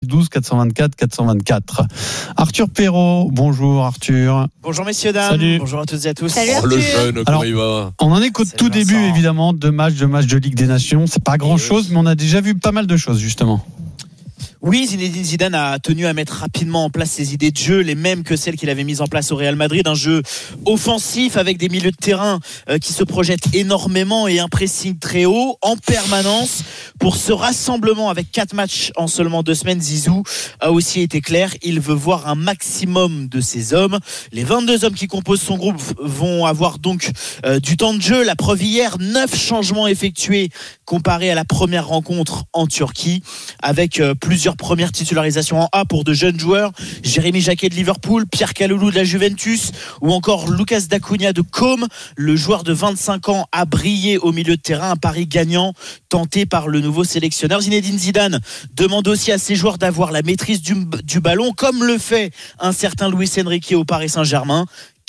12 424 424. Arthur Perrault, bonjour Arthur. Bonjour messieurs, dames. Salut. Bonjour à toutes et à tous. Salut, le jeune, comment il va? On en est qu'au Salut tout début Vincent. évidemment de matchs de Ligue des Nations. C'est pas grand chose, mais on a déjà vu pas mal de choses justement. Oui, Zinedine Zidane a tenu à mettre rapidement en place ses idées de jeu, les mêmes que celles qu'il avait mises en place au Real Madrid. Un jeu offensif avec des milieux de terrain qui se projettent énormément et un pressing très haut en permanence. Pour ce rassemblement avec 4 matchs en seulement 2 semaines, Zizou a aussi été clair. Il veut voir un maximum de ses hommes. Les 22 hommes qui composent son groupe vont avoir donc du temps de jeu. La preuve hier, 9 changements effectués comparé à la première rencontre en Turquie, avec plusieurs premières titularisations en A pour de jeunes joueurs, Jérémy Jacquet de Liverpool, Pierre Kaloulou de la Juventus ou encore Lucas Dacunia de Côme. Le joueur de 25 ans a brillé au milieu de terrain, un pari gagnant tenté par le nouveau sélectionneur. Zinedine Zidane demande aussi à ses joueurs d'avoir la maîtrise du ballon, comme le fait un certain Luis Enrique au Paris Saint-Germain.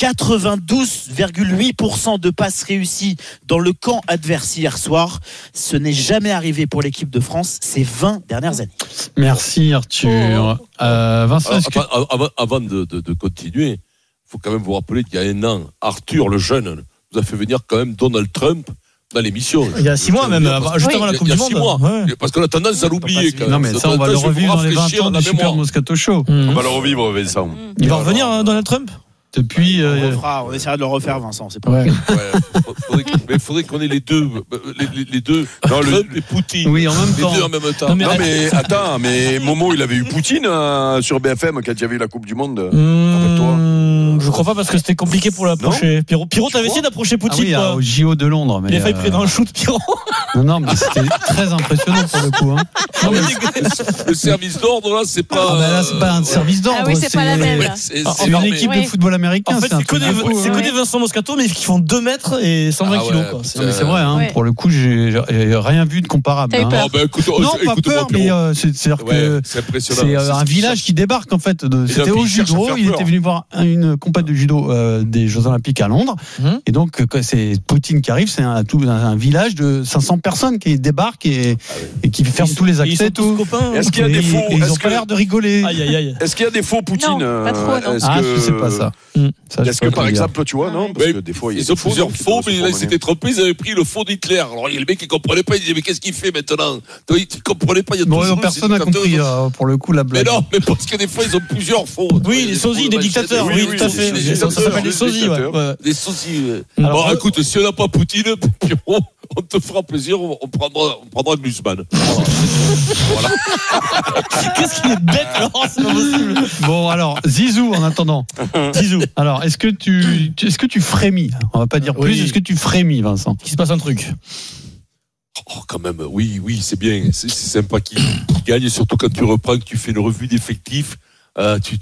92,8% de passes réussies dans le camp adverse hier soir. Ce n'est jamais arrivé pour l'équipe de France ces 20 dernières années. Merci Arthur. Vincent, est-ce que... Avant de continuer, il faut quand même vous rappeler qu'il y a un an, Arthur le jeune nous a fait venir quand même Donald Trump dans l'émission. Il y a 6 mois même, juste avant la Coupe du Monde. Il y a 6 mois, ouais. Parce qu'on a tendance à l'oublier quand même. Non mais ça on va le revivre dans les 20 ans du Super Moscato Show. On va le revivre, Vincent. Il va revenir Donald Trump Depuis On essaiera de le refaire, Vincent. C'est pas ouais. Il faudrait qu'on ait les deux. Non, Trump et Poutine. Oui, en même Les temps. deux en même temps. Non, Non mais attends, mais Momo il avait eu Poutine sur BFM quand il y avait eu la Coupe du Monde. Rappelle-toi. Je crois pas parce que c'était compliqué pour l'approcher. Pierrot, t'avais essayé d'approcher Ah Poutine oui, toi. au JO de Londres. Mais Il a failli prendre un shoot, Pierrot. non, mais c'était très impressionnant pour le coup. Hein. Non, mais le service d'ordre là, c'est pas. Ah bah là, c'est pas un service d'ordre. Ah oui, c'est pas la même, là. C'est C'est une équipe de football américain. En fait, c'est que truc des Vincent Moscato, mais qui font 2 mètres et 120 kilos. Quoi. Non, mais c'est vrai, hein, pour le coup, j'ai rien vu de comparable. T'as eu Hein. peur. Oh, ben, écoute, Non, pas peur, mais c'est-à-dire que c'est impressionnant. c'est un village qui débarque en fait. C'était puis, au il cherche à judo, faire il peur. était venu voir une compète de judo des Jeux Olympiques à Londres. Et donc, quand c'est Poutine qui arrive, c'est un village de 500 personnes qui débarquent et qui ferment tous les accès. Ils sont tous copains. Est-ce qu'il y a des faux Et ils ont pas l'air de rigoler. Aïe, aïe, aïe. Est-ce qu'il y a des faux Poutine? Non, pas trop, non. Je sais pas ça. Ça, je Est-ce peux que pas par te dire. exemple, tu vois, non? Parce que des fois, il y a Ils ont des plusieurs gens qui faux, se mais là, ils promener. s'étaient trompés, ils avaient pris le faux d'Hitler. Alors, il y a le mec qui comprenait pas, il disait, mais qu'est-ce qu'il fait maintenant? Ils comprenaient pas, il y a Bon, toujours personne n'a ces compris dictateurs. pour le coup la Mais blague. non, mais parce que des fois, ils ont plusieurs faux. Oui, les sosies des dictateurs. Oui, tout à fait. des Ça s'appelle des des sosies. dictateurs. Des soucis. Alors, Bon, écoute, si on n'a pas Poutine, Pierrot, on te fera plaisir, on prendra Glusman. Voilà. qu'est-ce qu'il est bête, Laurent, c'est pas possible. Bon, alors, Zizou en attendant. Zizou. Alors, est-ce que tu frémis? On va pas dire plus, Oui. est-ce que tu frémis, Vincent? Il se passe un truc. Oh, quand même, oui, c'est bien. C'est sympa qu'il gagne, surtout quand tu reprends, que tu fais une revue d'effectifs. Tu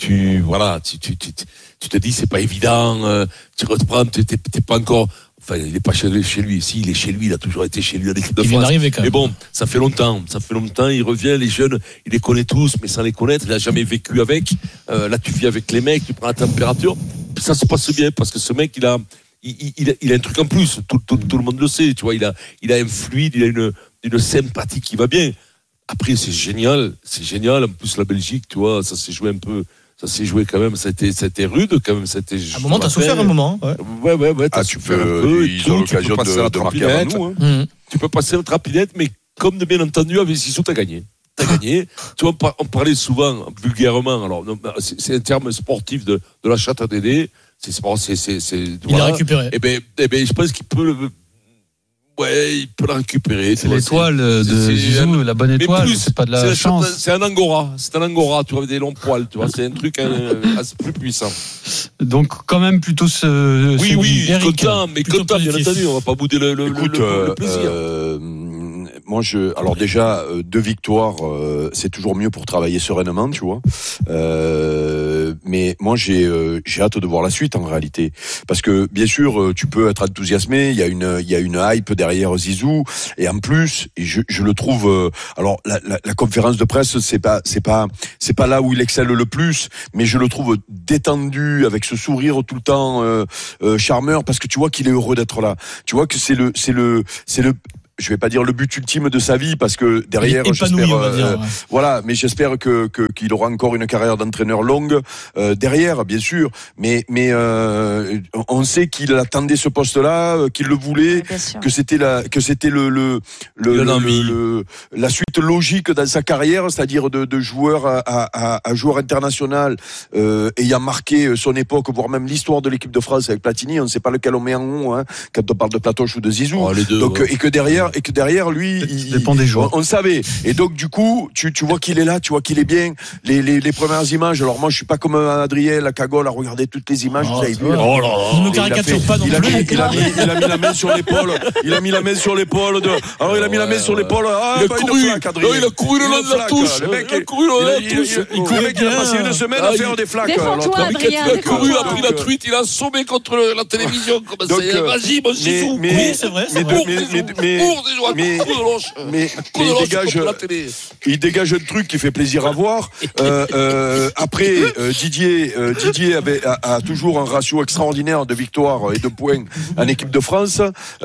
te dis, c'est pas évident. Tu reprends, t'es pas encore. Enfin, il est pas chez lui. Si, il est chez lui. Il a toujours été chez lui à l'équipe de Il vient France. d'arriver quand même. Mais bon, ça fait longtemps. Il revient, les jeunes, il les connaît tous, mais sans les connaître. Il a jamais vécu avec. Là, tu vis avec les mecs, tu prends la température. Ça se passe bien parce que ce mec, il a un truc en plus. Tout le monde le sait. Tu vois, il a un fluide, il a une sympathie qui va bien. Après, c'est génial. En plus, la Belgique, tu vois, ça s'est joué un peu. Ça s'est joué quand même, ça a été rude quand même. À un moment, t'as souffert un moment. Ouais. Ouais. T'as Tu souffert un peux, peu. ils ont l'occasion de marquer avant nous. Hein. Tu peux passer un trapinette, mais comme de bien entendu, avec Zizou, t'as gagné. Tu vois, on parlait souvent, vulgairement, alors, c'est un terme sportif de la chatte à Dédé. Il l'a récupéré. Eh ben, je pense qu'il peut il peut la récupérer. C'est l'étoile de Zizou, la bonne étoile, c'est pas de la chance. C'est un angora, tu vois, avec des longs poils, tu vois, c'est un truc plus puissant. Donc, quand même, plutôt Oui, Eric. content, bien entendu, on va pas bouder le plaisir. Moi, alors déjà, 2 victoires, c'est toujours mieux pour travailler sereinement, tu vois. Mais moi, j'ai hâte de voir la suite en réalité, parce que bien sûr, tu peux être enthousiasmé. Il y a une hype derrière Zizou, et en plus, je le trouve. Alors, la conférence de presse, c'est pas là où il excelle le plus, mais je le trouve détendu, avec ce sourire tout le temps, charmeur, parce que tu vois qu'il est heureux d'être là. Tu vois que c'est le vais pas dire le but ultime de sa vie parce que derrière, épanoui, on va dire. Voilà, mais j'espère qu'il aura encore une carrière d'entraîneur longue derrière, bien sûr. Mais on sait qu'il attendait ce poste-là, qu'il le voulait, que c'était la suite logique dans sa carrière, c'est-à-dire de joueur à joueur international, ayant marqué son époque, voire même l'histoire de l'équipe de France avec Platini. On ne sait pas lequel on met en haut, hein, quand on parle de Platoche ou de Zizou. Oh, les deux, donc, ouais. et que derrière lui, il dépend des joueurs. On savait. Et donc, du coup, tu vois qu'il est là, tu vois qu'il est bien. Les premières images. Alors moi, je suis pas comme Adrien, la cagole, à regarder toutes les images. Vous avez vu. Oh là là. Ne me caricature pas non plus. Il a mis la main sur l'épaule. Il a mis la main sur l'épaule. Alors il a mis la main sur l'épaule. Il a couru le long de la touche. Le mec, il a couru le long de la touche. Le mec, il a passé une semaine à faire des flaques. Défends-toi, Adrien. Il a couru, il a pris la truite, il a assommé contre la télévision. Comme ça, vas-y, mon Zizou. Oui, c'est vrai. Il dégage un truc qui fait plaisir à voir. Après, Didier a toujours un ratio extraordinaire de victoires et de points en équipe de France.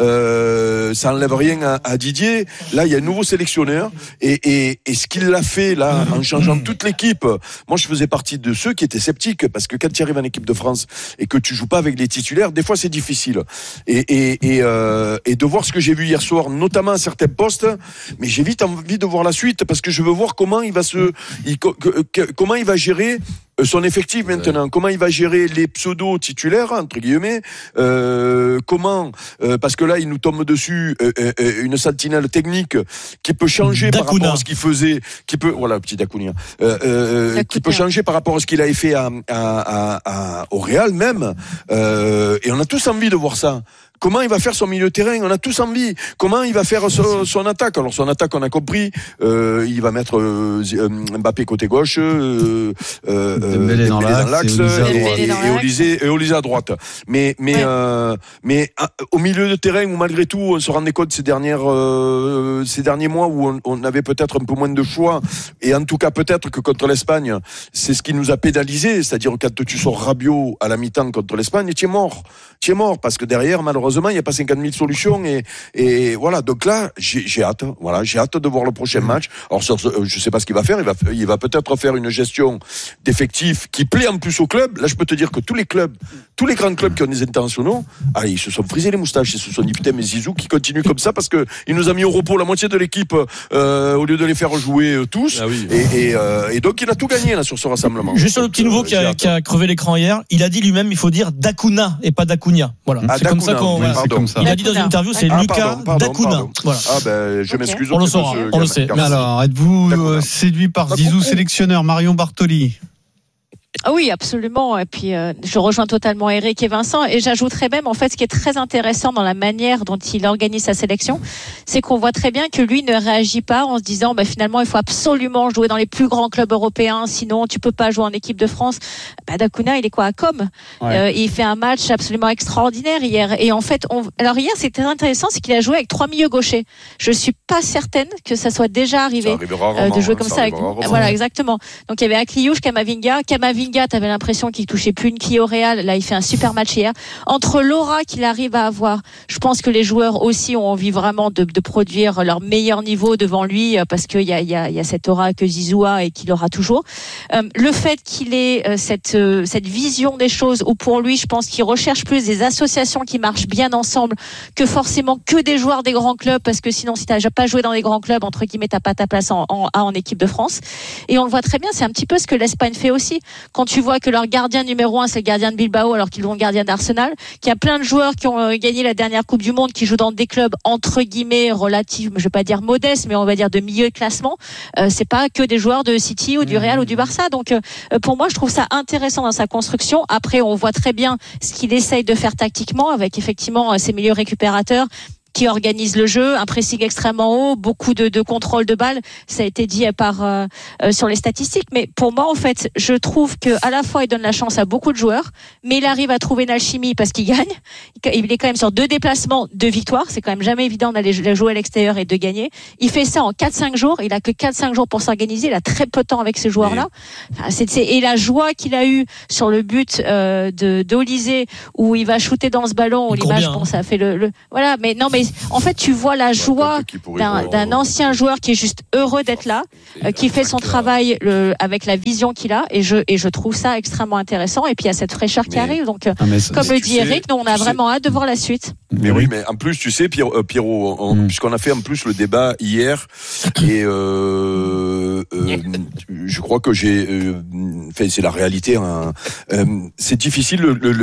Ça enlève rien à Didier. Là, il y a un nouveau sélectionneur et ce qu'il a fait là en changeant toute l'équipe. Moi, je faisais partie de ceux qui étaient sceptiques parce que quand tu arrives en équipe de France et que tu joues pas avec les titulaires, des fois c'est difficile. Et de voir ce que j'ai vu hier soir, notamment à certains postes, mais j'ai vite envie de voir la suite parce que je veux voir comment il va comment il va gérer son effectif maintenant, comment il va gérer les pseudo titulaires entre guillemets, comment parce que là il nous tombe dessus une sentinelle technique qui peut changer par rapport à ce qu'il faisait, qui peut petit Dacunia, qui peut changer par rapport à ce qu'il avait fait au Real même, et on a tous envie de voir ça. Comment il va faire son milieu de terrain? On a tous envie. Comment il va faire son attaque? Alors son attaque, on a compris. Il va mettre Mbappé côté gauche, Dembélé dans l'axe et Olysée à droite. Mais au milieu de terrain où malgré tout, on se rendait compte ces derniers mois où on avait peut-être un peu moins de choix. Et en tout cas peut-être que contre l'Espagne, c'est ce qui nous a pénalisé. C'est-à-dire quand tu sors Rabiot à la mi-temps contre l'Espagne, tu es mort parce que derrière malheureusement il n'y a pas 50 000 solutions et voilà. Donc là j'ai hâte de voir le prochain match. Alors je sais pas ce qu'il va faire. Il va peut-être faire une gestion d'effectifs qui plaît en plus au club. Là je peux te dire que tous les grands clubs qui ont des internationaux, ils se sont frisés les moustaches. Ils se sont dit putain mais Zizou qui continue comme ça parce que il nous a mis au repos la moitié de l'équipe au lieu de les faire jouer tous. Et donc il a tout gagné là sur ce rassemblement. Juste sur le petit nouveau qui a crevé l'écran hier, il a dit lui-même il faut dire Dacuna et pas Dacunia. Voilà. C'est comme ça qu'on. Il a dit dans une interview, c'est Lucas Dacuna. Voilà. Je m'excuse. On le saura, on le sait. Mais alors, êtes-vous séduit par Zizou sélectionneur Marion Bartoli? Ah oui, absolument. Et puis, je rejoins totalement Eric et Vincent. Et j'ajouterais même, en fait, ce qui est très intéressant dans la manière dont il organise sa sélection, c'est qu'on voit très bien que lui ne réagit pas en se disant, finalement, il faut absolument jouer dans les plus grands clubs européens, sinon tu peux pas jouer en équipe de France. Dacuna, il est quoi à Com? Il fait un match absolument extraordinaire hier. Et en fait, alors hier, c'était très intéressant, c'est qu'il a joué avec 3 milieux gauchers. Je suis pas certaine que ça soit déjà arrivé de jouer comme ça. Voilà, exactement. Donc il y avait Akliouche, Camavinga, t'avais l'impression qu'il touchait plus une quille au Real. Là, il fait un super match hier. Entre l'aura qu'il arrive à avoir, je pense que les joueurs aussi ont envie vraiment de produire leur meilleur niveau devant lui, parce qu'il y a cette aura que Zizou a et qu'il aura toujours. Le fait qu'il ait cette vision des choses, où pour lui, je pense qu'il recherche plus des associations qui marchent bien ensemble que forcément que des joueurs des grands clubs, parce que sinon, si t'as pas joué dans les grands clubs, entre guillemets, t'as pas ta place en équipe de France. Et on le voit très bien, c'est un petit peu ce que l'Espagne fait aussi. Quand tu vois que leur gardien numéro 1 c'est le gardien de Bilbao alors qu'ils ont le gardien d'Arsenal, qu'il y a plein de joueurs qui ont gagné la dernière Coupe du Monde qui jouent dans des clubs entre guillemets relatifs, je vais pas dire modestes, mais on va dire de milieu de classement, c'est pas que des joueurs de City ou du Real ou du Barça. Donc pour moi je trouve ça intéressant dans sa construction. Après on voit très bien ce qu'il essaye de faire tactiquement avec effectivement ses milieux récupérateurs qui organise le jeu, un pressing extrêmement haut, beaucoup de contrôle de balle. Ça a été dit sur les statistiques. Mais pour moi, en fait, je trouve que à la fois il donne la chance à beaucoup de joueurs, mais il arrive à trouver une alchimie parce qu'il gagne. Il est quand même sur 2 déplacements, 2 victoires. C'est quand même jamais évident d'aller jouer à l'extérieur et de gagner. Il fait ça en 4-5 jours. Il a que 4-5 jours pour s'organiser. Il a très peu de temps avec ces joueurs-là. Et la joie qu'il a eue sur le but d'Olysée où il va shooter dans ce ballon, l'image, ça a fait voilà. Mais non, mais en fait, tu vois la joie d'un ancien joueur qui est juste heureux d'être là, qui fait son travail avec la vision qu'il a, et je trouve ça extrêmement intéressant. Et puis il y a cette fraîcheur qui arrive. Donc, comme le dit Eric, nous on a vraiment hâte de voir la suite. Mais oui, mais en plus, tu sais, Pierrot, puisqu'on a fait en plus le débat hier, et je crois que c'est la réalité. Hein. C'est difficile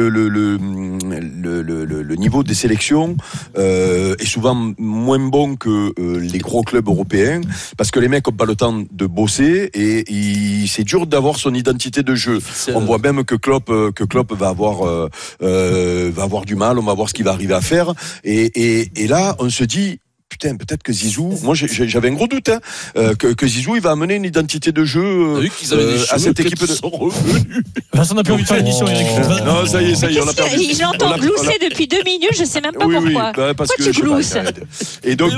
le niveau des sélections est souvent moins bon que les gros clubs européens, parce que les mecs ont pas le temps de bosser et c'est dur d'avoir son identité de jeu. On voit même que Klopp va avoir du mal. On va voir ce qu'il va arriver à faire. Et là, on se dit. Putain, peut-être que Zizou, moi j'avais un gros doute, que Zizou il va amener une identité de jeu à cette équipe de. Vincent n'a plus envie de faire l'édition, Eric. Non, ça y est, on a perdu. J'entends glousser depuis 2 minutes, je sais même pas pourquoi. Oui, parce pourquoi tu glousses? Et donc,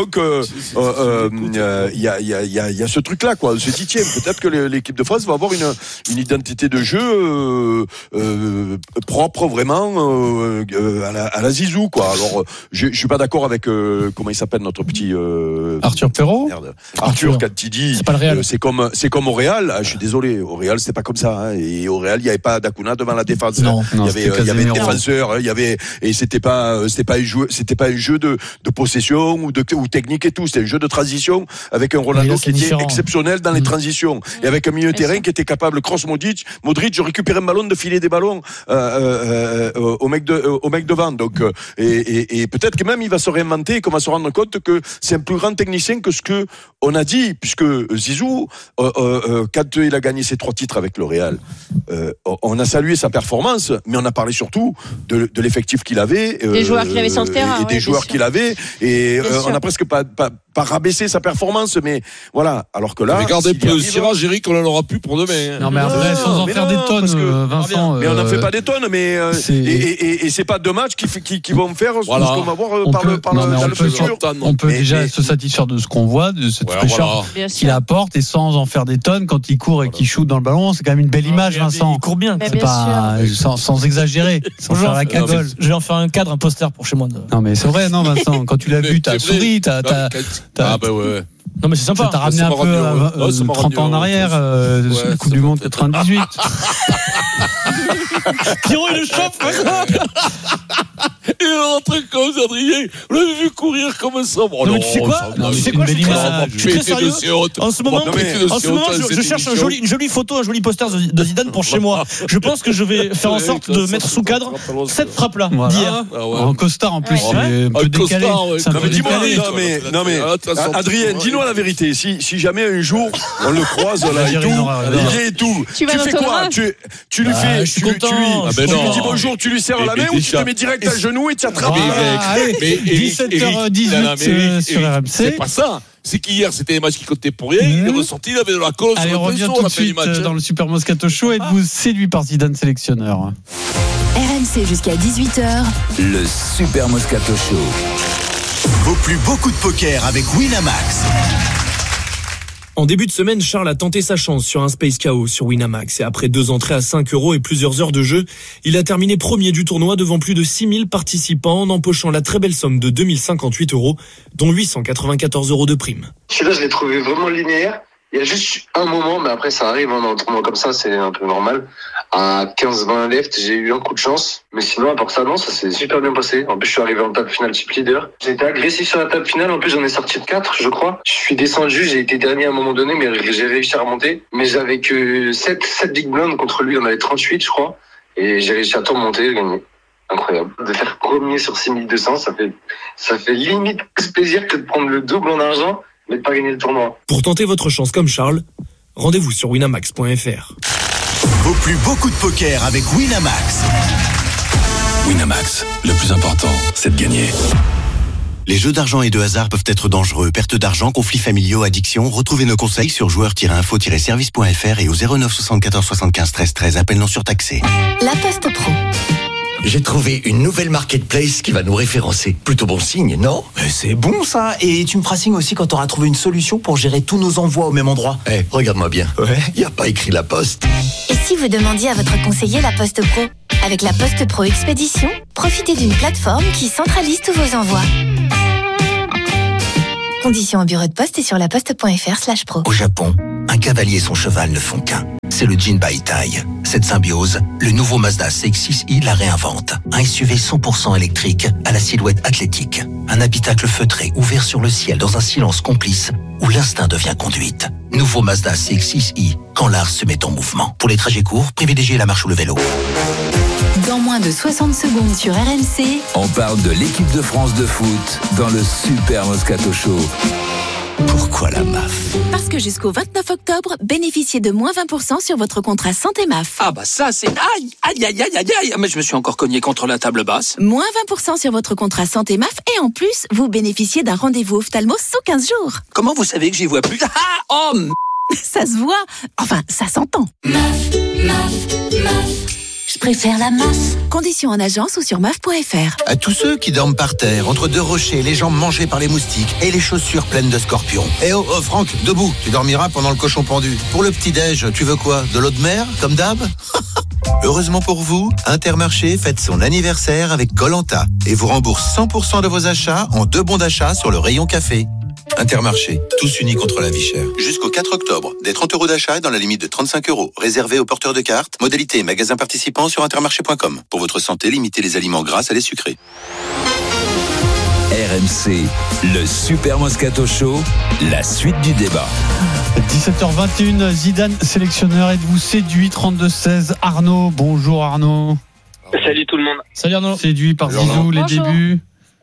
il y a ce truc-là, quoi. On se dit, tiens, peut-être que l'équipe de France va avoir une identité de jeu propre vraiment à la Zizou, quoi. Alors, je suis pas d'accord avec comment il s'appelle notre petit Arthur Perrault. Merde. Arthur quand il dit c'est comme au Real. Je suis désolé, au Real c'était pas comme ça. Hein. Et au Real il y avait pas d'Acuna devant la défense. Non, il y avait des défenseurs. Il y avait et c'était pas un jeu de possession ou technique et tout. C'était un jeu de transition avec un Ronaldo qui était exceptionnel dans les transitions et avec un milieu de terrain qui était capable cross Modric de récupérer un ballon, de filer des ballons au mec devant. Donc et peut-être que même il va se réinventer, qu'on va se rendre compte que c'est un plus grand technicien que ce que on a dit, puisque Zizou, quand il a gagné ses 3 titres avec le Real, on a salué sa performance, mais on a parlé surtout de l'effectif qu'il avait, des joueurs qu'il avait sur le terrain, et des joueurs qu'il avait, et on a presque pas rabaisser sa performance, mais voilà. Alors que là, regardez peu le cirage, Eric, on en aura plus pour demain. Non, mais après, sans en faire des tonnes, Vincent. Mais on n'en fait pas des tonnes, mais et c'est pas 2 matchs qui vont faire ce qu'on va voir dans le futur. On peut déjà se satisfaire de ce qu'on voit, de cette fraîcheur qu'il apporte, et sans en faire des tonnes quand il court et qu'il shoot dans le ballon. C'est quand même une belle image, Vincent. Il court bien. C'est pas sans exagérer, sans faire la cagole. Je vais en faire un cadre, un poster pour chez moi. Non, mais c'est vrai, non, Vincent. Quand tu l'as vu, t'as souri, Ah bah ouais. Non mais c'est sympa. Ça t'a ramené un peu 30 ans en arrière, Coupe du Monde 98. Pierrot il le chope. Il est rentré comme ça, Adrien. Vous l'avez vu courir comme ça. Non, mais tu sais quoi, je suis très sérieux. En ce moment, je cherche une jolie photo, un joli poster de Zidane pour chez moi. Je pense que je vais faire en sorte de mettre sous cadre cette frappe là d'hier. En costard en plus, c'est un peu décalé. Non mais Adrien, dis-nous la vérité. Si jamais un jour on le croise là et tout, tu fais quoi? Tu lui fais, tu lui dis bonjour, tu lui serres la main, ou tu te mets direct à genoux et tu attrapes. Mais 17h18 sur RMC. C'est pas ça. C'est qu'hier, c'était des matchs qui comptaient pour rien. Il est ressorti, il avait de la colle. Allez, on revient tout de suite dans le Super Moscato Show. Êtes-vous séduit par Zidane sélectionneur? RMC jusqu'à 18h. Le Super Moscato Show. Vos plus beaux coups de poker avec Winamax. En début de semaine, Charles a tenté sa chance sur un Space KO sur Winamax et après 2 entrées à 5 € et plusieurs heures de jeu, il a terminé premier du tournoi devant plus de 6000 participants en empochant la très belle somme de 2058 €, dont 894 € de prime. Celui-là, je l'ai trouvé vraiment linéaire. Il y a juste un moment, mais après ça arrive, dans un tournoi comme ça, c'est un peu normal. À 15-20 left, j'ai eu un coup de chance. Mais sinon, à part ça, non, ça s'est super bien passé. En plus, je suis arrivé en table finale chip leader. J'ai été agressif sur la table finale. En plus, j'en ai sorti de 4, je crois. Je suis descendu, j'ai été dernier à un moment donné, mais j'ai réussi à remonter. Mais j'avais que 7 big blinds contre lui. On avait 38, je crois. Et j'ai réussi à tout remonter et gagner. Incroyable. De faire premier sur 6200, ça fait limite plus plaisir que de prendre le double en argent, mais de pas gagner le tournoi. Pour tenter votre chance comme Charles, rendez-vous sur winamax.fr. Vos plus beaux coups de poker avec Winamax. Winamax, le plus important, c'est de gagner. Les jeux d'argent et de hasard peuvent être dangereux. Perte d'argent, conflits familiaux, addiction. Retrouvez nos conseils sur joueurs-info-service.fr et au 09 74 75 13 13. Appel non surtaxé. La Poste Pro. J'ai trouvé une nouvelle marketplace qui va nous référencer. Plutôt bon signe, non? C'est bon ça. Et tu me feras signe aussi quand tu auras trouvé une solution pour gérer tous nos envois au même endroit. Regarde-moi bien. Ouais. Y a pas écrit La Poste. Et si vous demandiez à votre conseiller La Poste Pro? Avec La Poste Pro Expédition, profitez d'une plateforme qui centralise tous vos envois. Conditions en bureau de poste et sur laposte.fr/pro. Au Japon, un cavalier et son cheval ne font qu'un. C'est le Jinbaitai. Cette symbiose, le nouveau Mazda CX-6i la réinvente. Un SUV 100% électrique à la silhouette athlétique. Un habitacle feutré ouvert sur le ciel dans un silence complice où l'instinct devient conduite. Nouveau Mazda CX-6i, quand l'art se met en mouvement. Pour les trajets courts, privilégiez la marche ou le vélo. Dans moins de 60 secondes sur RMC, on parle de l'équipe de France de foot dans le Super Moscato Show. Pourquoi la MAF ? Parce que jusqu'au 29 octobre, bénéficiez de moins 20% sur votre contrat santé MAF. Ah bah ça c'est... Aïe. Mais je me suis encore cogné contre la table basse. Moins 20% sur votre contrat santé MAF et en plus, vous bénéficiez d'un rendez-vous ophtalmo sous 15 jours. Comment vous savez que j'y vois plus ? Ça se voit. Enfin, ça s'entend. MAF. Je préfère la MAF. Conditions en agence ou sur MAF.fr. À tous ceux qui dorment par terre, entre deux rochers, les jambes mangées par les moustiques et les chaussures pleines de scorpions. Eh oh, Franck, debout, tu dormiras pendant le cochon pendu. Pour le petit-déj, tu veux quoi ? De l'eau de mer, comme d'hab ? Heureusement pour vous, Intermarché fête son anniversaire avec Koh-Lanta et vous rembourse 100% de vos achats en 2 bons d'achat sur le rayon café. Intermarché, tous unis contre la vie chère. Jusqu'au 4 octobre, des 30 € d'achat dans la limite de 35 €, réservés aux porteurs de cartes. Modalité et magasins participants sur intermarché.com. Pour votre santé, limitez les aliments gras à les sucrés. RMC, le Super Moscato Show, la suite du débat. 17h21, Zidane, sélectionneur, êtes-vous séduit? 32-16, Arnaud, bonjour Arnaud. Salut tout le monde. Salut Arnaud. Séduit par Zizou, les débuts?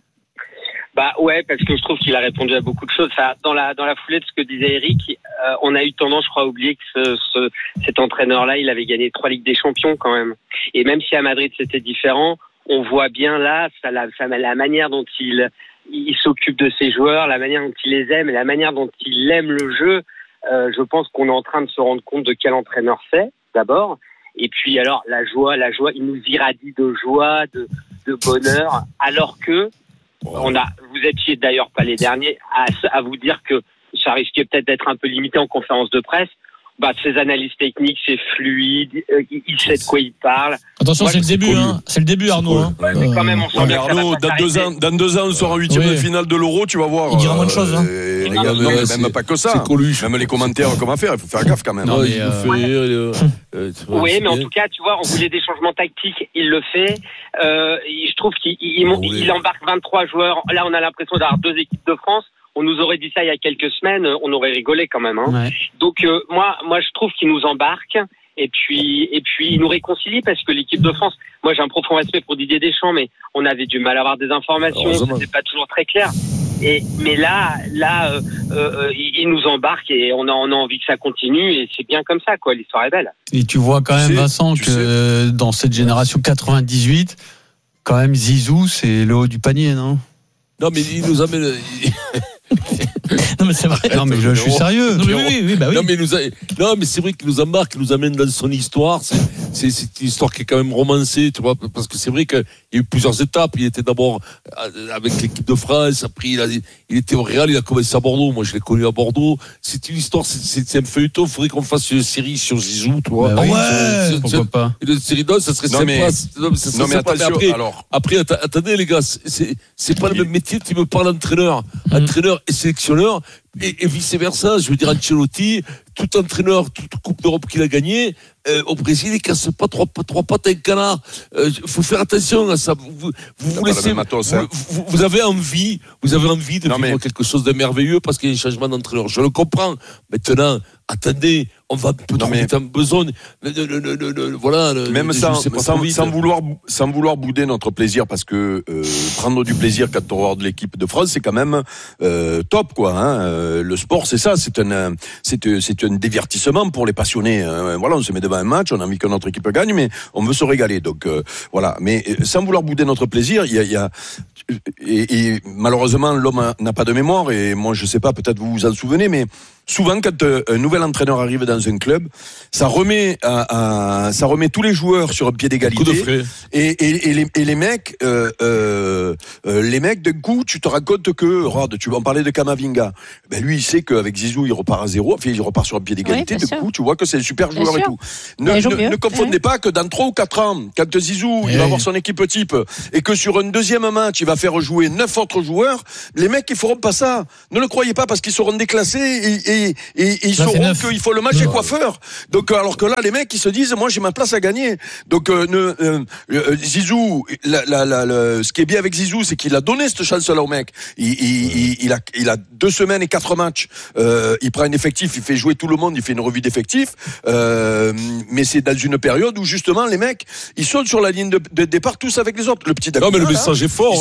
Bah ouais, parce que je trouve qu'il a répondu à beaucoup de choses. Ça, dans la foulée de ce que disait Eric, on a eu tendance, je crois, à oublier que cet entraîneur-là, il avait gagné 3 Ligues des Champions quand même. Et même si à Madrid c'était différent, on voit bien là la manière dont il s'occupe de ses joueurs, la manière dont il les aime et la manière dont il aime le jeu. Je pense qu'on est en train de se rendre compte de quel entraîneur c'est, d'abord. Et puis alors la joie, il nous irradie de joie, de bonheur, alors que vous étiez d'ailleurs pas les derniers à vous dire que ça risquait peut-être d'être un peu limité en conférence de presse. Bah, ses analyses techniques, c'est fluide, il sait de quoi il parle. Attention, moi, c'est le début, hein. C'est le début, Arnaud. Hein. Ouais, mais quand même, on sent bien Arnaud, dans 2 ans, on sera en 8e de finale de l'Euro, tu vas voir. Il dira moins de choses, hein. Même pas que ça. Même les commentaires, comment faire, il faut faire gaffe quand même. Oui, mais en tout cas, tu vois, on voulait des changements tactiques, il le fait. Je trouve qu'il embarque 23 joueurs. Là, on a l'impression d'avoir 2 équipes de France. On nous aurait dit ça il y a quelques semaines, on aurait rigolé quand même. Hein. Ouais. Donc moi je trouve qu'il nous embarque et puis il nous réconcilie parce que l'équipe de France, moi j'ai un profond respect pour Didier Deschamps, mais on avait du mal à avoir des informations, c'était pas toujours très clair. Mais là, il nous embarque et on a envie que ça continue et c'est bien comme ça quoi. L'histoire est belle. Et tu vois quand même Vincent que dans cette génération 98, quand même Zizou c'est le haut du panier, non? Non mais il nous amène. Non mais c'est vrai. Non mais je suis sérieux. Non, oui. Non mais c'est vrai qu'il nous embarque, il nous amène dans son histoire. C'est une histoire qui est quand même romancée, tu vois, parce que c'est vrai qu'il y a eu plusieurs étapes. Il était d'abord avec l'équipe de France, après il était au Real, il a commencé à Bordeaux. Moi je l'ai connu à Bordeaux. C'est une histoire, c'est un feuilleton. Il faudrait qu'on fasse une série sur Zizou, tu vois. Bah oui, pourquoi pas. Une série d'os, ça serait sympa. Non mais attention. Après, attendez les gars, c'est pas le même métier. Tu me parles entraîneur et sélectionneur. Et vice versa, je veux dire Ancelotti, tout entraîneur, toute coupe d'Europe qu'il a gagné, au Brésil, il casse pas trois pattes à un canard. Faut faire attention à ça. Vous laissez, vous avez envie de vivre quelque chose de merveilleux parce qu'il y a un changement d'entraîneur. Je le comprends. Maintenant, attendez, on va peut-être en besogne. Voilà. Même sans vouloir bouder notre plaisir, parce que prendre du plaisir quand on regarde l'équipe de France, c'est quand même top, quoi. Hein. Le sport, c'est ça. C'est un divertissement pour les passionnés. Voilà, on se met devant un match, on a envie que notre équipe gagne, mais on veut se régaler. Donc voilà. Mais sans vouloir bouder notre plaisir, et malheureusement l'homme n'a pas de mémoire. Et moi, je sais pas, peut-être vous vous en souvenez, mais souvent quand un nouvel entraîneur arrive dans un club, ça remet tous les joueurs sur un pied d'égalité. Et les mecs, d'un coup, tu te rends compte que, regarde, tu vas en parler de Camavinga. Ben lui, il sait qu'avec Zizou, il repart à zéro. Enfin, il repart sur un pied d'égalité. Du coup, tu vois que c'est un super joueur et tout. Ne confondez pas que dans 3 ou 4 ans, quand Zizou, il va avoir son équipe type et que sur un deuxième match, il va faire jouer 9 autres joueurs, les mecs, ils feront pas ça. Ne le croyez pas parce qu'ils seront déclassés et ils sauront qu'il faut le match et coiffeur. Donc, alors que là, les mecs, ils se disent, moi, j'ai ma place à gagner. Donc, Zizou, ce qui est bien avec Zizou, c'est qu'il a donné cette chance-là au mec. Il a 2 semaines et 4 matchs. Il prend un effectif, il fait jouer tout le monde, il fait une revue d'effectifs. Mais c'est dans une période où justement les mecs, ils sautent sur la ligne de départ tous avec les autres. Le petit David, non mais le message est fort.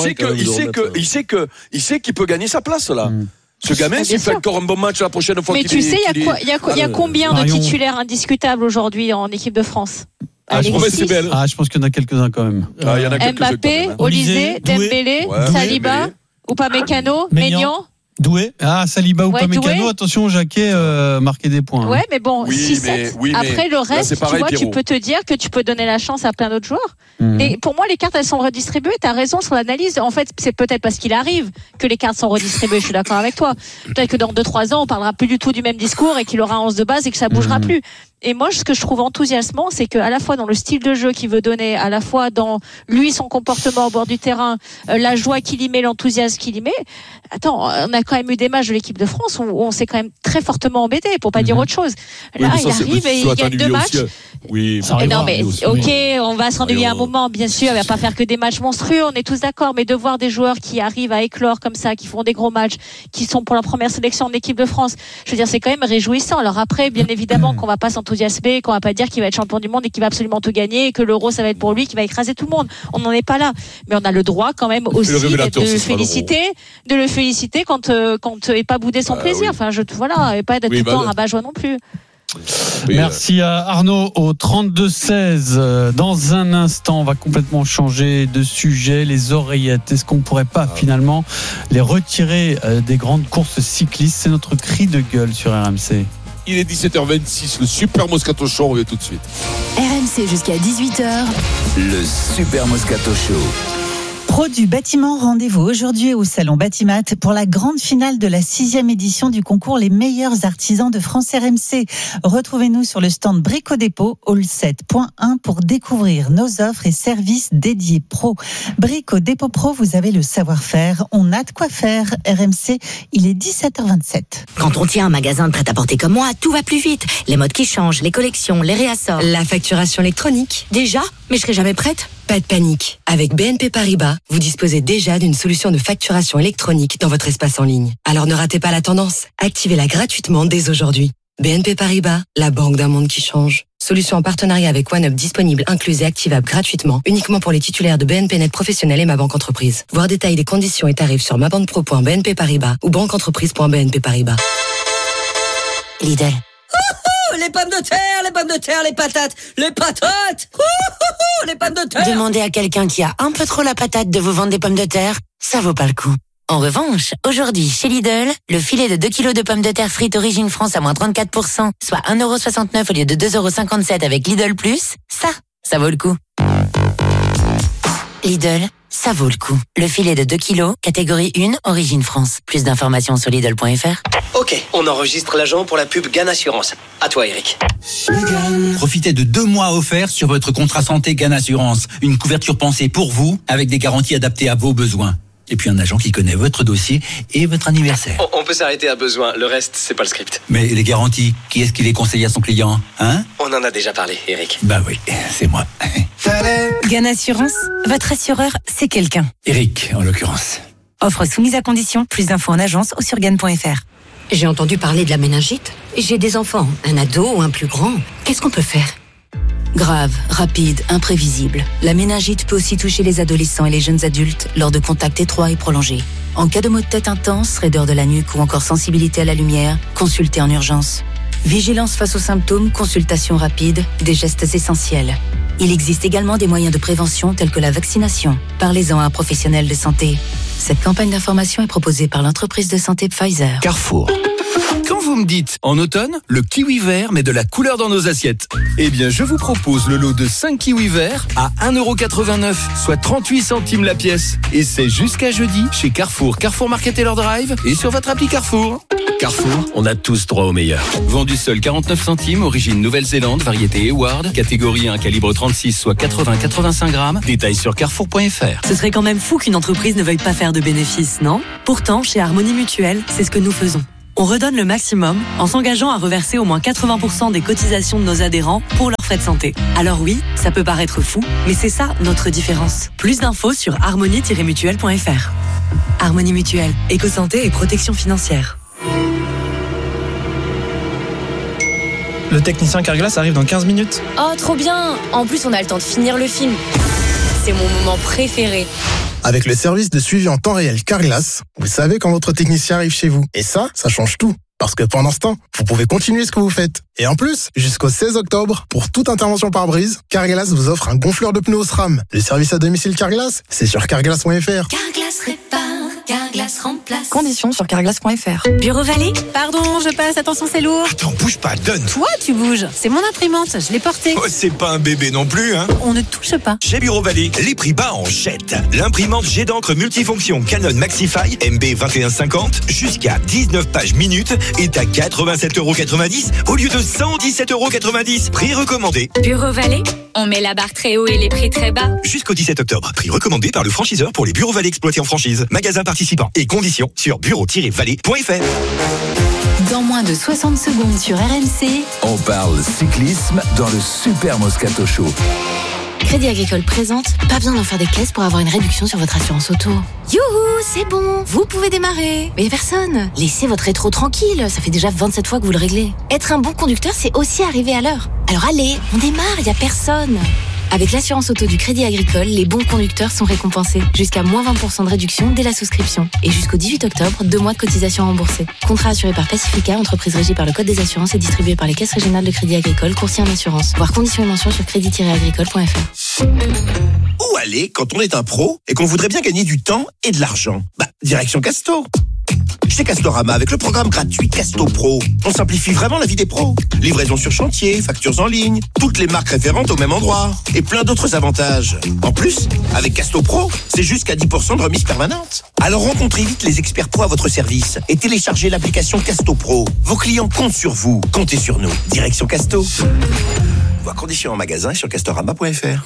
Il sait qu'il peut gagner sa place là. Ce gamin, s'il fait encore un bon match la prochaine fois. Mais tu sais, il y a combien de titulaires indiscutables aujourd'hui en équipe de France? Je pense qu'il y en a quelques-uns quand même. Mbappé, Olysée, Dembélé, Saliba, Upamecano, Maignan. Doué. Saliba ou Upamecano, attention, Jacquet marquer des points. Ouais, mais bon, 6-7. Après le reste, là, pareil, tu vois, Pierrot. Tu peux te dire que tu peux donner la chance à plein d'autres joueurs. Et pour moi, les cartes, elles sont redistribuées. T'as raison sur l'analyse. En fait, c'est peut-être parce qu'il arrive que les cartes sont redistribuées. Je suis d'accord avec toi. Peut-être que dans 2-3 ans, on parlera plus du tout du même discours et qu'il aura 11 de base et que ça bougera plus. Et moi, ce que je trouve enthousiasmant, c'est qu'à la fois dans le style de jeu qu'il veut donner, à la fois dans lui, son comportement au bord du terrain, la joie qu'il y met, l'enthousiasme qu'il y met. Attends, on a quand même eu des matchs de l'équipe de France où on s'est quand même très fortement embêté, pour pas dire autre chose. Là, il arrive et il gagne 2 matchs. Oui, non, mais ok, on va s'ennuyer un moment, bien sûr. Il va pas faire que des matchs monstrueux, on est tous d'accord. Mais de voir des joueurs qui arrivent à éclore comme ça, qui font des gros matchs, qui sont pour la première sélection en équipe de France, je veux dire, c'est quand même réjouissant. Alors après, bien évidemment, qu'on va pas s'enthousiasmer, qu'on va pas dire qu'il va être champion du monde et qu'il va absolument tout gagner, et que l'Euro ça va être pour lui, qu'il va écraser tout le monde. On n'en est pas là, mais on a le droit quand même aussi de le féliciter quand et pas bouder son plaisir. Enfin, et pas d'être tout le temps rabat-joie non plus. Merci à Arnaud au 32-16. Dans un instant, on va complètement changer de sujet. Les oreillettes, est-ce qu'on pourrait pas finalement les retirer des grandes courses cyclistes? C'est notre cri de gueule sur RMC. Il est 17h26, le Super Moscato Show, on revient tout de suite. RMC jusqu'à 18h. Le Super Moscato Show. Pro du bâtiment, rendez-vous aujourd'hui au Salon Batimat pour la grande finale de la 6e édition du concours Les meilleurs artisans de France RMC. Retrouvez-nous sur le stand Brico Dépôt, Hall 7.1 pour découvrir nos offres et services dédiés pro. Brico Dépôt Pro, vous avez le savoir-faire, on a de quoi faire. RMC, il est 17h27. Quand on tient un magasin de prêt-à-porter comme moi, tout va plus vite. Les modes qui changent, les collections, les réassorts. La facturation électronique. Déjà ? Mais je serai jamais prête ? Pas de panique. Avec BNP Paribas, vous disposez déjà d'une solution de facturation électronique dans votre espace en ligne. Alors ne ratez pas la tendance. Activez-la gratuitement dès aujourd'hui. BNP Paribas, la banque d'un monde qui change. Solution en partenariat avec OneUp disponible, incluse et activable gratuitement, uniquement pour les titulaires de BNP Net Professionnel et Ma Banque Entreprise. Voir détails des conditions et tarifs sur mabanquepro.bnp Paribas ou banqueentreprise.bnp Paribas. Lidl. Les pommes de terre, les patates, les pommes de terre. Demandez à quelqu'un qui a un peu trop la patate de vous vendre des pommes de terre, ça vaut pas le coup. En revanche, aujourd'hui, chez Lidl, le filet de 2 kg de pommes de terre frites Origine France à moins 34%, soit 1,69€ au lieu de 2,57€ avec Lidl+, ça vaut le coup. Lidl, ça vaut le coup. Le filet de 2 kg, catégorie 1, Origine France. Plus d'informations sur Lidl.fr. Ok, on enregistre l'agent pour la pub GAN Assurance. À toi, Eric. Profitez de 2 mois offerts sur votre contrat santé GAN Assurance. Une couverture pensée pour vous, avec des garanties adaptées à vos besoins. Et puis un agent qui connaît votre dossier et votre anniversaire. On peut s'arrêter à besoin, le reste, c'est pas le script. Mais les garanties, qui est-ce qui les conseille à son client, hein? On en a déjà parlé, Eric. Bah oui, c'est moi. GAN Assurance, votre assureur, c'est quelqu'un. Eric, en l'occurrence. Offre soumise à condition, plus d'infos en agence ou sur GAN.fr. J'ai entendu parler de la méningite. J'ai des enfants, un ado ou un plus grand. Qu'est-ce qu'on peut faire ? Grave, rapide, imprévisible. La méningite peut aussi toucher les adolescents et les jeunes adultes lors de contacts étroits et prolongés. En cas de maux de tête intense, raideur de la nuque ou encore sensibilité à la lumière, consultez en urgence. Vigilance face aux symptômes, consultation rapide, des gestes essentiels. Il existe également des moyens de prévention tels que la vaccination. Parlez-en à un professionnel de santé. Cette campagne d'information est proposée par l'entreprise de santé Pfizer. Carrefour. Quand vous me dites en automne, le kiwi vert met de la couleur dans nos assiettes. Eh bien, je vous propose le lot de 5 kiwis verts à 1,89€, soit 38 centimes la pièce. Et c'est jusqu'à jeudi chez Carrefour, Carrefour Market Taylor Drive et sur votre appli Carrefour. Carrefour, on a tous droit au meilleur. Vendu seul 49 centimes, origine Nouvelle-Zélande, variété Eward, catégorie 1, calibre 36, soit 80-85 grammes. Détails sur carrefour.fr. Ce serait quand même fou qu'une entreprise ne veuille pas faire de bénéfices, non ? Pourtant, chez Harmonie Mutuelle, c'est ce que nous faisons. On redonne le maximum en s'engageant à reverser au moins 80% des cotisations de nos adhérents pour leurs frais de santé. Alors oui, ça peut paraître fou, mais c'est ça notre différence. Plus d'infos sur harmonie-mutuelle.fr. Harmonie Mutuelle, éco-santé et protection financière. Le technicien Carglass arrive dans 15 minutes. Oh, trop bien! En plus, on a le temps de finir le film. C'est mon moment préféré. Avec le service de suivi en temps réel Carglass, vous savez quand votre technicien arrive chez vous. Et ça change tout. Parce que pendant ce temps, vous pouvez continuer ce que vous faites. Et en plus, jusqu'au 16 octobre, pour toute intervention pare-brise, Carglass vous offre un gonfleur de pneus SRAM. Le service à domicile Carglass, c'est sur carglass.fr. Carglass répare, Carglass remplace. Conditions sur carglass.fr. Bureau Vallée? Pardon, je passe, attention c'est lourd. Attends, bouge pas, donne. Toi, tu bouges. C'est mon imprimante, je l'ai portée. Oh, c'est pas un bébé non plus, hein. On ne touche pas. Chez Bureau Vallée, les prix bas en jette. L'imprimante jet d'encre multifonction Canon Maxify MB2150 jusqu'à 19 pages minutes est à 87,90€ au lieu de 117,90€. Prix recommandé. Bureau Vallée, on met la barre très haut et les prix très bas. Jusqu'au 17 octobre. Prix recommandé par le franchiseur pour les Bureaux Vallée exploités en franchise. Magasin participant et conditions sur bureau-vallée.fr. Dans moins de 60 secondes sur RMC, on parle cyclisme dans le Super Moscato Show. Crédit Agricole présente, pas besoin d'en faire des caisses pour avoir une réduction sur votre assurance auto. Youhou, c'est bon, vous pouvez démarrer. Mais personne, laissez votre rétro tranquille, ça fait déjà 27 fois que vous le réglez. Être un bon conducteur, c'est aussi arriver à l'heure. Alors allez, on démarre, y a personne. Avec l'assurance auto du Crédit Agricole, les bons conducteurs sont récompensés. Jusqu'à moins 20% de réduction dès la souscription. Et jusqu'au 18 octobre, 2 mois de cotisation remboursée. Contrat assuré par Pacifica, entreprise régie par le Code des assurances et distribué par les caisses régionales de Crédit Agricole, courtier en assurance. Voir conditions et mentions sur crédit-agricole.fr. Où aller quand on est un pro et qu'on voudrait bien gagner du temps et de l'argent? Direction Casto. Chez Castorama, avec le programme gratuit Casto Pro, on simplifie vraiment la vie des pros. Livraison sur chantier, factures en ligne, toutes les marques référentes au même endroit et plein d'autres avantages. En plus, avec Casto Pro, c'est jusqu'à 10% de remise permanente. Alors rencontrez vite les experts pro à votre service et téléchargez l'application Casto Pro. Vos clients comptent sur vous, comptez sur nous. Direction Casto. Voir conditions en magasin et sur castorama.fr.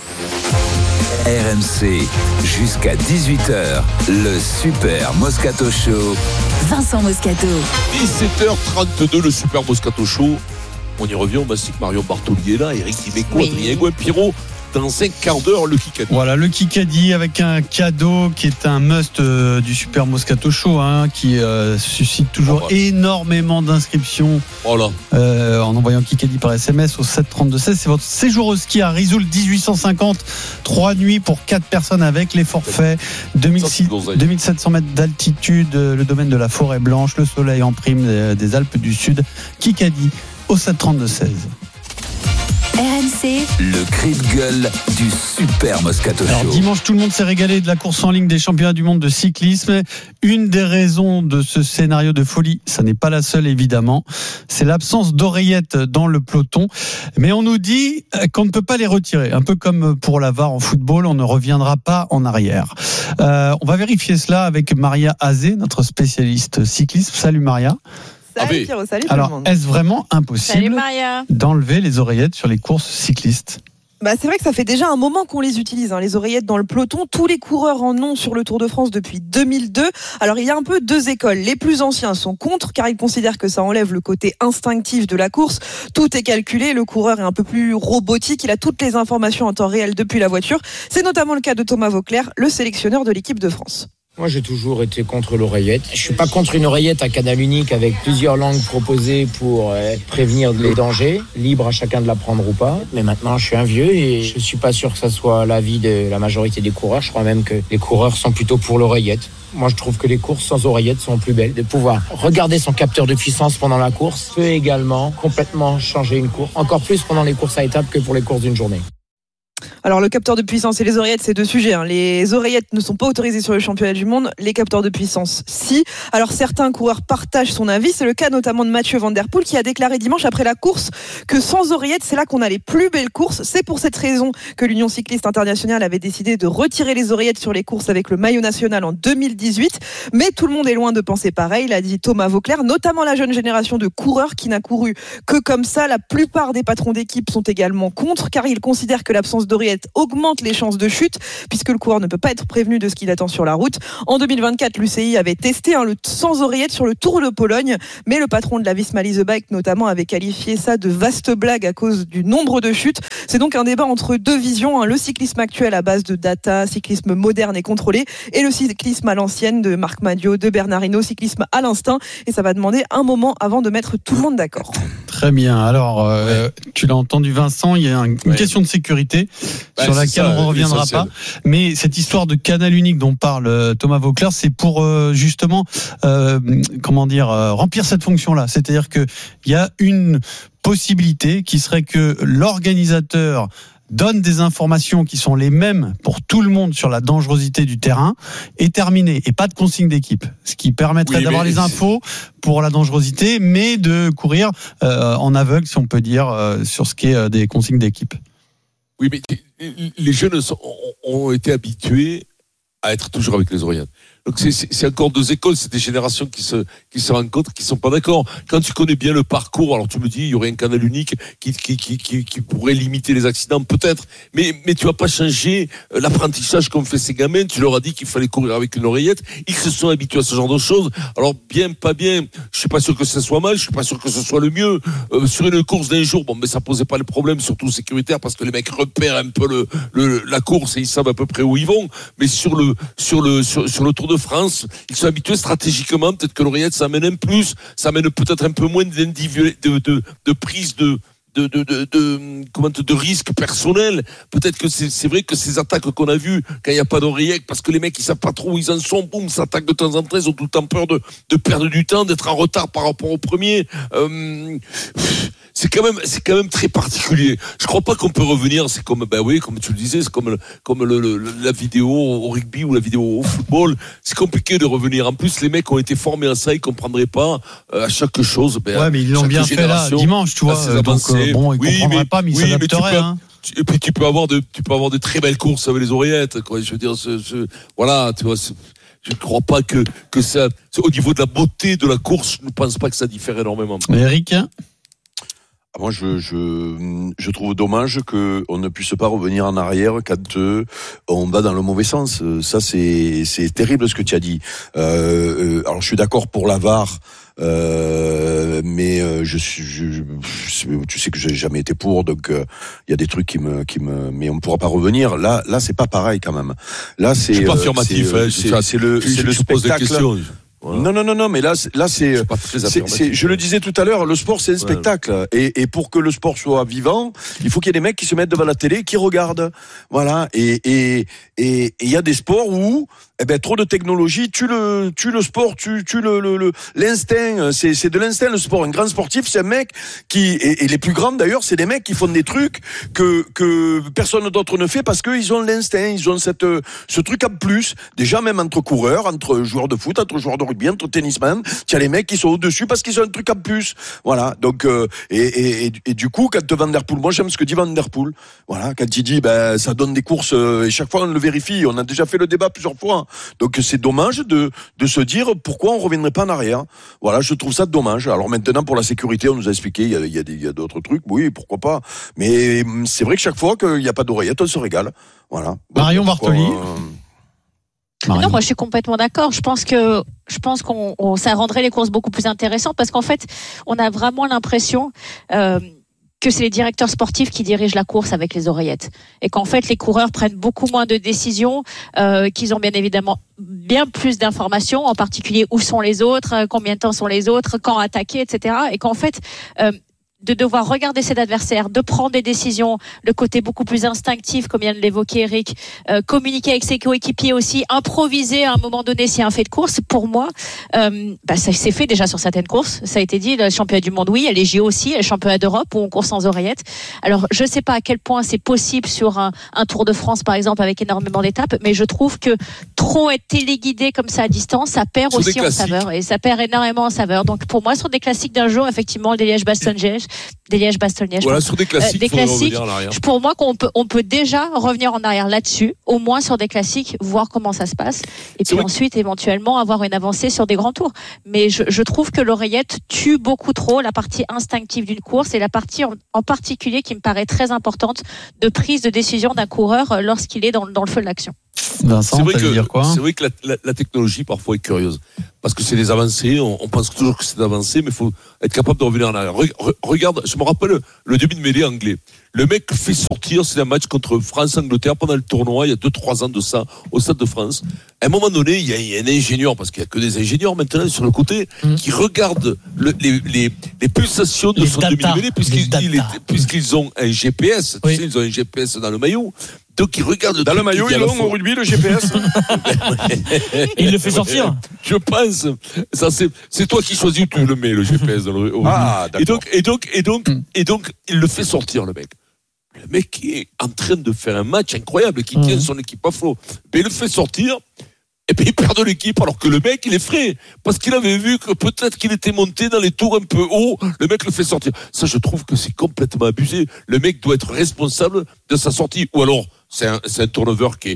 RMC, jusqu'à 18h, le Super Moscato Show. Vincent Moscato. 17h32, le Super Moscato Show. On y revient, on mastique Marion Bartoli est là, Eric Dimeco, Adrien Gouin-Pirot. Dans un quart d'heure, le Kikadi. Voilà, le Kikadi avec un cadeau qui est un must du Super Moscato Show, qui suscite toujours énormément d'inscriptions en envoyant Kikadi par SMS au 732-16. C'est votre séjour au ski à Risoul 1850, 3 nuits pour 4 personnes avec les forfaits, 2700 mètres d'altitude, le domaine de la Forêt Blanche, le soleil en prime des Alpes du Sud. Kikadi au 732-16. RMC, le cri de gueule du Super Moscato Show. Alors, dimanche, tout le monde s'est régalé de la course en ligne des championnats du monde de cyclisme. Une des raisons de ce scénario de folie, ça n'est pas la seule évidemment, c'est l'absence d'oreillettes dans le peloton. Mais on nous dit qu'on ne peut pas les retirer. Un peu comme pour la VAR en football, on ne reviendra pas en arrière. On va vérifier cela avec Maria Azé, notre spécialiste cyclisme. Salut Maria. Salut Pierrot, salut tout Alors, le monde. est-ce vraiment impossible d'enlever les oreillettes sur les courses cyclistes ? C'est vrai que ça fait déjà un moment qu'on les utilise, les oreillettes dans le peloton. Tous les coureurs en ont sur le Tour de France depuis 2002. Alors il y a un peu 2 écoles. Les plus anciens sont contre car ils considèrent que ça enlève le côté instinctif de la course. Tout est calculé, le coureur est un peu plus robotique, il a toutes les informations en temps réel depuis la voiture. C'est notamment le cas de Thomas Vauclair, le sélectionneur de l'équipe de France. Moi, j'ai toujours été contre l'oreillette. Je suis pas contre une oreillette à canal unique avec plusieurs langues proposées pour prévenir les dangers. Libre à chacun de la prendre ou pas. Mais maintenant, je suis un vieux et je suis pas sûr que ça soit l'avis de la majorité des coureurs. Je crois même que les coureurs sont plutôt pour l'oreillette. Moi, je trouve que les courses sans oreillette sont plus belles. De pouvoir regarder son capteur de puissance pendant la course peut également complètement changer une course. Encore plus pendant les courses à étapes que pour les courses d'une journée. Alors, le capteur de puissance et les oreillettes, c'est deux sujets. Les oreillettes ne sont pas autorisées sur le championnat du monde. Les capteurs de puissance, si. Alors, certains coureurs partagent son avis. C'est le cas notamment de Mathieu Van Der Poel qui a déclaré dimanche après la course que sans oreillettes, c'est là qu'on a les plus belles courses. C'est pour cette raison que l'Union cycliste internationale avait décidé de retirer les oreillettes sur les courses avec le maillot national en 2018. Mais tout le monde est loin de penser pareil, l'a dit Thomas Vauclair, notamment la jeune génération de coureurs qui n'a couru que comme ça. La plupart des patrons d'équipe sont également contre, car ils considèrent que l'absence d'oreillettes augmente les chances de chute, puisque le coureur ne peut pas être prévenu de ce qu'il attend sur la route. En 2024, l'UCI avait testé le sans oreillettes sur le Tour de Pologne, mais le patron de la Visma Lease Bike notamment avait qualifié ça de vaste blague à cause du nombre de chutes. C'est donc un débat entre deux visions, le cyclisme actuel à base de data, cyclisme moderne et contrôlé, et le cyclisme à l'ancienne de Marc Madiot, de Bernard Hinault, cyclisme à l'instinct, et ça va demander un moment avant de mettre tout le monde d'accord. Très bien. Alors, tu l'as entendu, Vincent, il y a une question de sécurité sur laquelle on ne reviendra pas. Mais cette histoire de canal unique dont parle Thomas Vauclair, c'est pour justement, remplir cette fonction-là. C'est-à-dire qu'il y a une possibilité qui serait que l'organisateur donne des informations qui sont les mêmes pour tout le monde sur la dangerosité du terrain et terminé, et pas de consigne d'équipe, ce qui permettrait d'avoir les infos pour la dangerosité, mais de courir en aveugle, si on peut dire, sur ce qui est des consignes d'équipe. Oui, mais les jeunes ont été habitués à être toujours avec les oreillettes. Donc c'est encore deux écoles, c'est des générations qui se rencontrent, qui sont pas d'accord. Quand tu connais bien le parcours, alors tu me dis il y aurait un canal unique qui pourrait limiter les accidents, peut-être, mais tu vas pas changer l'apprentissage qu'ont fait ces gamins. Tu leur as dit qu'il fallait courir avec une oreillette, ils se sont habitués à ce genre de choses. Alors bien, pas bien, je suis pas sûr que ce soit mal, je suis pas sûr que ce soit le mieux. Sur une course d'un jour, mais ça posait pas le problème, surtout sécuritaire, parce que les mecs repèrent un peu la course et ils savent à peu près où ils vont. Mais sur le Tour de France, ils sont habitués stratégiquement, peut-être que l'oreillette ça amène un plus, ça amène peut-être un peu moins de prise de risque personnel. Peut-être que c'est vrai que ces attaques qu'on a vues quand il n'y a pas d'oreillette, parce que les mecs ils savent pas trop où ils en sont, boum, ça attaque de temps en temps, ils ont tout le temps peur de perdre du temps, d'être en retard par rapport au premier. C'est quand même très particulier. Je crois pas qu'on peut revenir. C'est comme, comme tu le disais, c'est comme la vidéo au rugby ou la vidéo au football. C'est compliqué de revenir. En plus, les mecs ont été formés à ça, ils comprendraient pas à chaque chose. Mais ils l'ont bien fait là dimanche, tu vois. Donc ils comprendraient pas, mais ils s'adapteraient. Et puis tu peux avoir de très belles courses avec les oreillettes. Quoi. Je veux dire, voilà, tu vois. Je ne crois pas que ça. Au niveau de la beauté de la course, je ne pense pas que ça diffère énormément. Eric. Moi, je trouve dommage qu'on ne puisse pas revenir en arrière quand on va dans le mauvais sens. Ça, c'est terrible ce que tu as dit. Alors, je suis d'accord pour la VAR, mais tu sais que j'ai jamais été pour, donc il y a des trucs mais on ne pourra pas revenir. Là, c'est pas pareil quand même. Là, c'est. Je suis pas affirmatif. C'est le spectacle. Voilà. Non, mais là, c'est, je le disais tout à l'heure, le sport, c'est un spectacle. Et pour que le sport soit vivant, il faut qu'il y ait des mecs qui se mettent devant la télé, qui regardent. Voilà. Et il y a des sports où, trop de technologie tue le sport, tue l'instinct. C'est de l'instinct, le sport. Un grand sportif, c'est un mec et les plus grands d'ailleurs, c'est des mecs qui font des trucs que personne d'autre ne fait parce qu'ils ont l'instinct, ils ont ce truc en plus. Déjà, même entre coureurs, entre joueurs de foot, entre joueurs de rugby, entre tennisman, tu as les mecs qui sont au-dessus parce qu'ils ont un truc en plus. Voilà. Donc, et du coup, quand Van Der Poel, moi j'aime ce que dit Van Der Poel. Voilà. Quand il dit, ça donne des courses, et chaque fois on le vérifie. On a déjà fait le débat plusieurs fois. Donc c'est dommage de se dire pourquoi on reviendrait pas en arrière. Voilà, je trouve ça dommage. Alors maintenant pour la sécurité, on nous a expliqué il y a d'autres trucs, oui, pourquoi pas. Mais c'est vrai que chaque fois qu'il n'y a pas d'oreillette, on se régale. Voilà. Marion Bartoli. Non, moi je suis complètement d'accord. Je pense qu'on ça rendrait les courses beaucoup plus intéressantes parce qu'en fait, on a vraiment l'impression que c'est les directeurs sportifs qui dirigent la course avec les oreillettes et qu'en fait les coureurs prennent beaucoup moins de décisions, qu'ils ont bien évidemment bien plus d'informations, en particulier où sont les autres, combien de temps sont les autres, quand attaquer, etc. Et qu'en fait de devoir regarder ses adversaires, de prendre des décisions, le côté beaucoup plus instinctif, comme vient de l'évoquer Eric, communiquer avec ses coéquipiers aussi, improviser à un moment donné s'il y a un fait de course, pour moi, ça s'est fait déjà sur certaines courses. Ça a été dit, le championnat du monde, oui, les JO aussi, le championnat d'Europe où on court sans oreillette. Alors, je sais pas à quel point c'est possible sur un Tour de France, par exemple, avec énormément d'étapes, mais je trouve que trop être téléguidé comme ça à distance, ça perd sur aussi en saveur, et ça perd énormément en saveur. Donc, pour moi, sur des classiques d'un jour, effectivement, des Liège-Bastogne-Liège, voilà, sur des classiques, pour moi on peut déjà revenir en arrière là-dessus, au moins sur des classiques, voir comment ça se passe, et puis ensuite éventuellement avoir une avancée sur des grands tours. Mais je trouve que l'oreillette tue beaucoup trop la partie instinctive d'une course, et la partie en particulier qui me paraît très importante de prise de décision d'un coureur lorsqu'il est dans le feu de l'action. Vincent, c'est vrai que la technologie parfois est curieuse, parce que c'est des avancées, on pense toujours que c'est des avancées, mais il faut être capable de revenir en arrière. Regarde, je me rappelle le demi de mêlée anglais. Le mec fait sortir, c'est un match contre France-Angleterre pendant le tournoi, il y a 2-3 ans de ça, au Stade de France. À un moment donné, il y a un ingénieur, parce qu'il n'y a que des ingénieurs maintenant sur le côté, qui regardent les pulsations de son demi de mêlée, puisqu'ils ont un GPS, tu sais, ils ont un GPS dans le maillot. Donc il regarde dans le maillot, ils ont au rugby le GPS. Il le fait sortir. Je pense. Ça c'est toi qui choisis où tu le mets, le GPS dans le rugby. Ah, d'accord. Et donc il le fait sortir, le mec. Le mec qui est en train de faire un match incroyable, qui tient son équipe à flot. Mais il le fait sortir. Et puis il perd de l'équipe, alors que le mec il est frais, parce qu'il avait vu que peut-être qu'il était monté dans les tours un peu haut. Le mec le fait sortir. Ça, je trouve que c'est complètement abusé. Le mec doit être responsable de sa sortie, ou alors c'est un turnover qui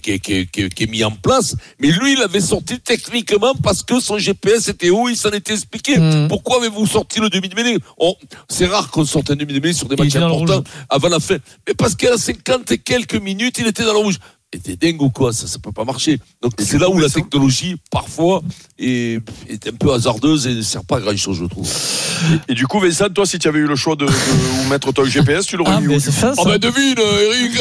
est mis en place, mais lui il avait sorti techniquement parce que son GPS était haut, il s'en était expliqué. Pourquoi avez-vous sorti le demi de mêlée? C'est rare qu'on sorte un demi de mêlée sur des matchs importants avant la fin, mais parce qu'à la 50 et quelques minutes il était dans le rouge. Et t'es dingue ou quoi? Ça peut pas marcher. Donc c'est là où la technologie parfois est un peu hasardeuse et ne sert pas à grand chose, je trouve. Et du coup, Vincent, toi, si tu avais eu le choix de où mettre ton GPS, tu l'aurais mis où? Devine, Eric,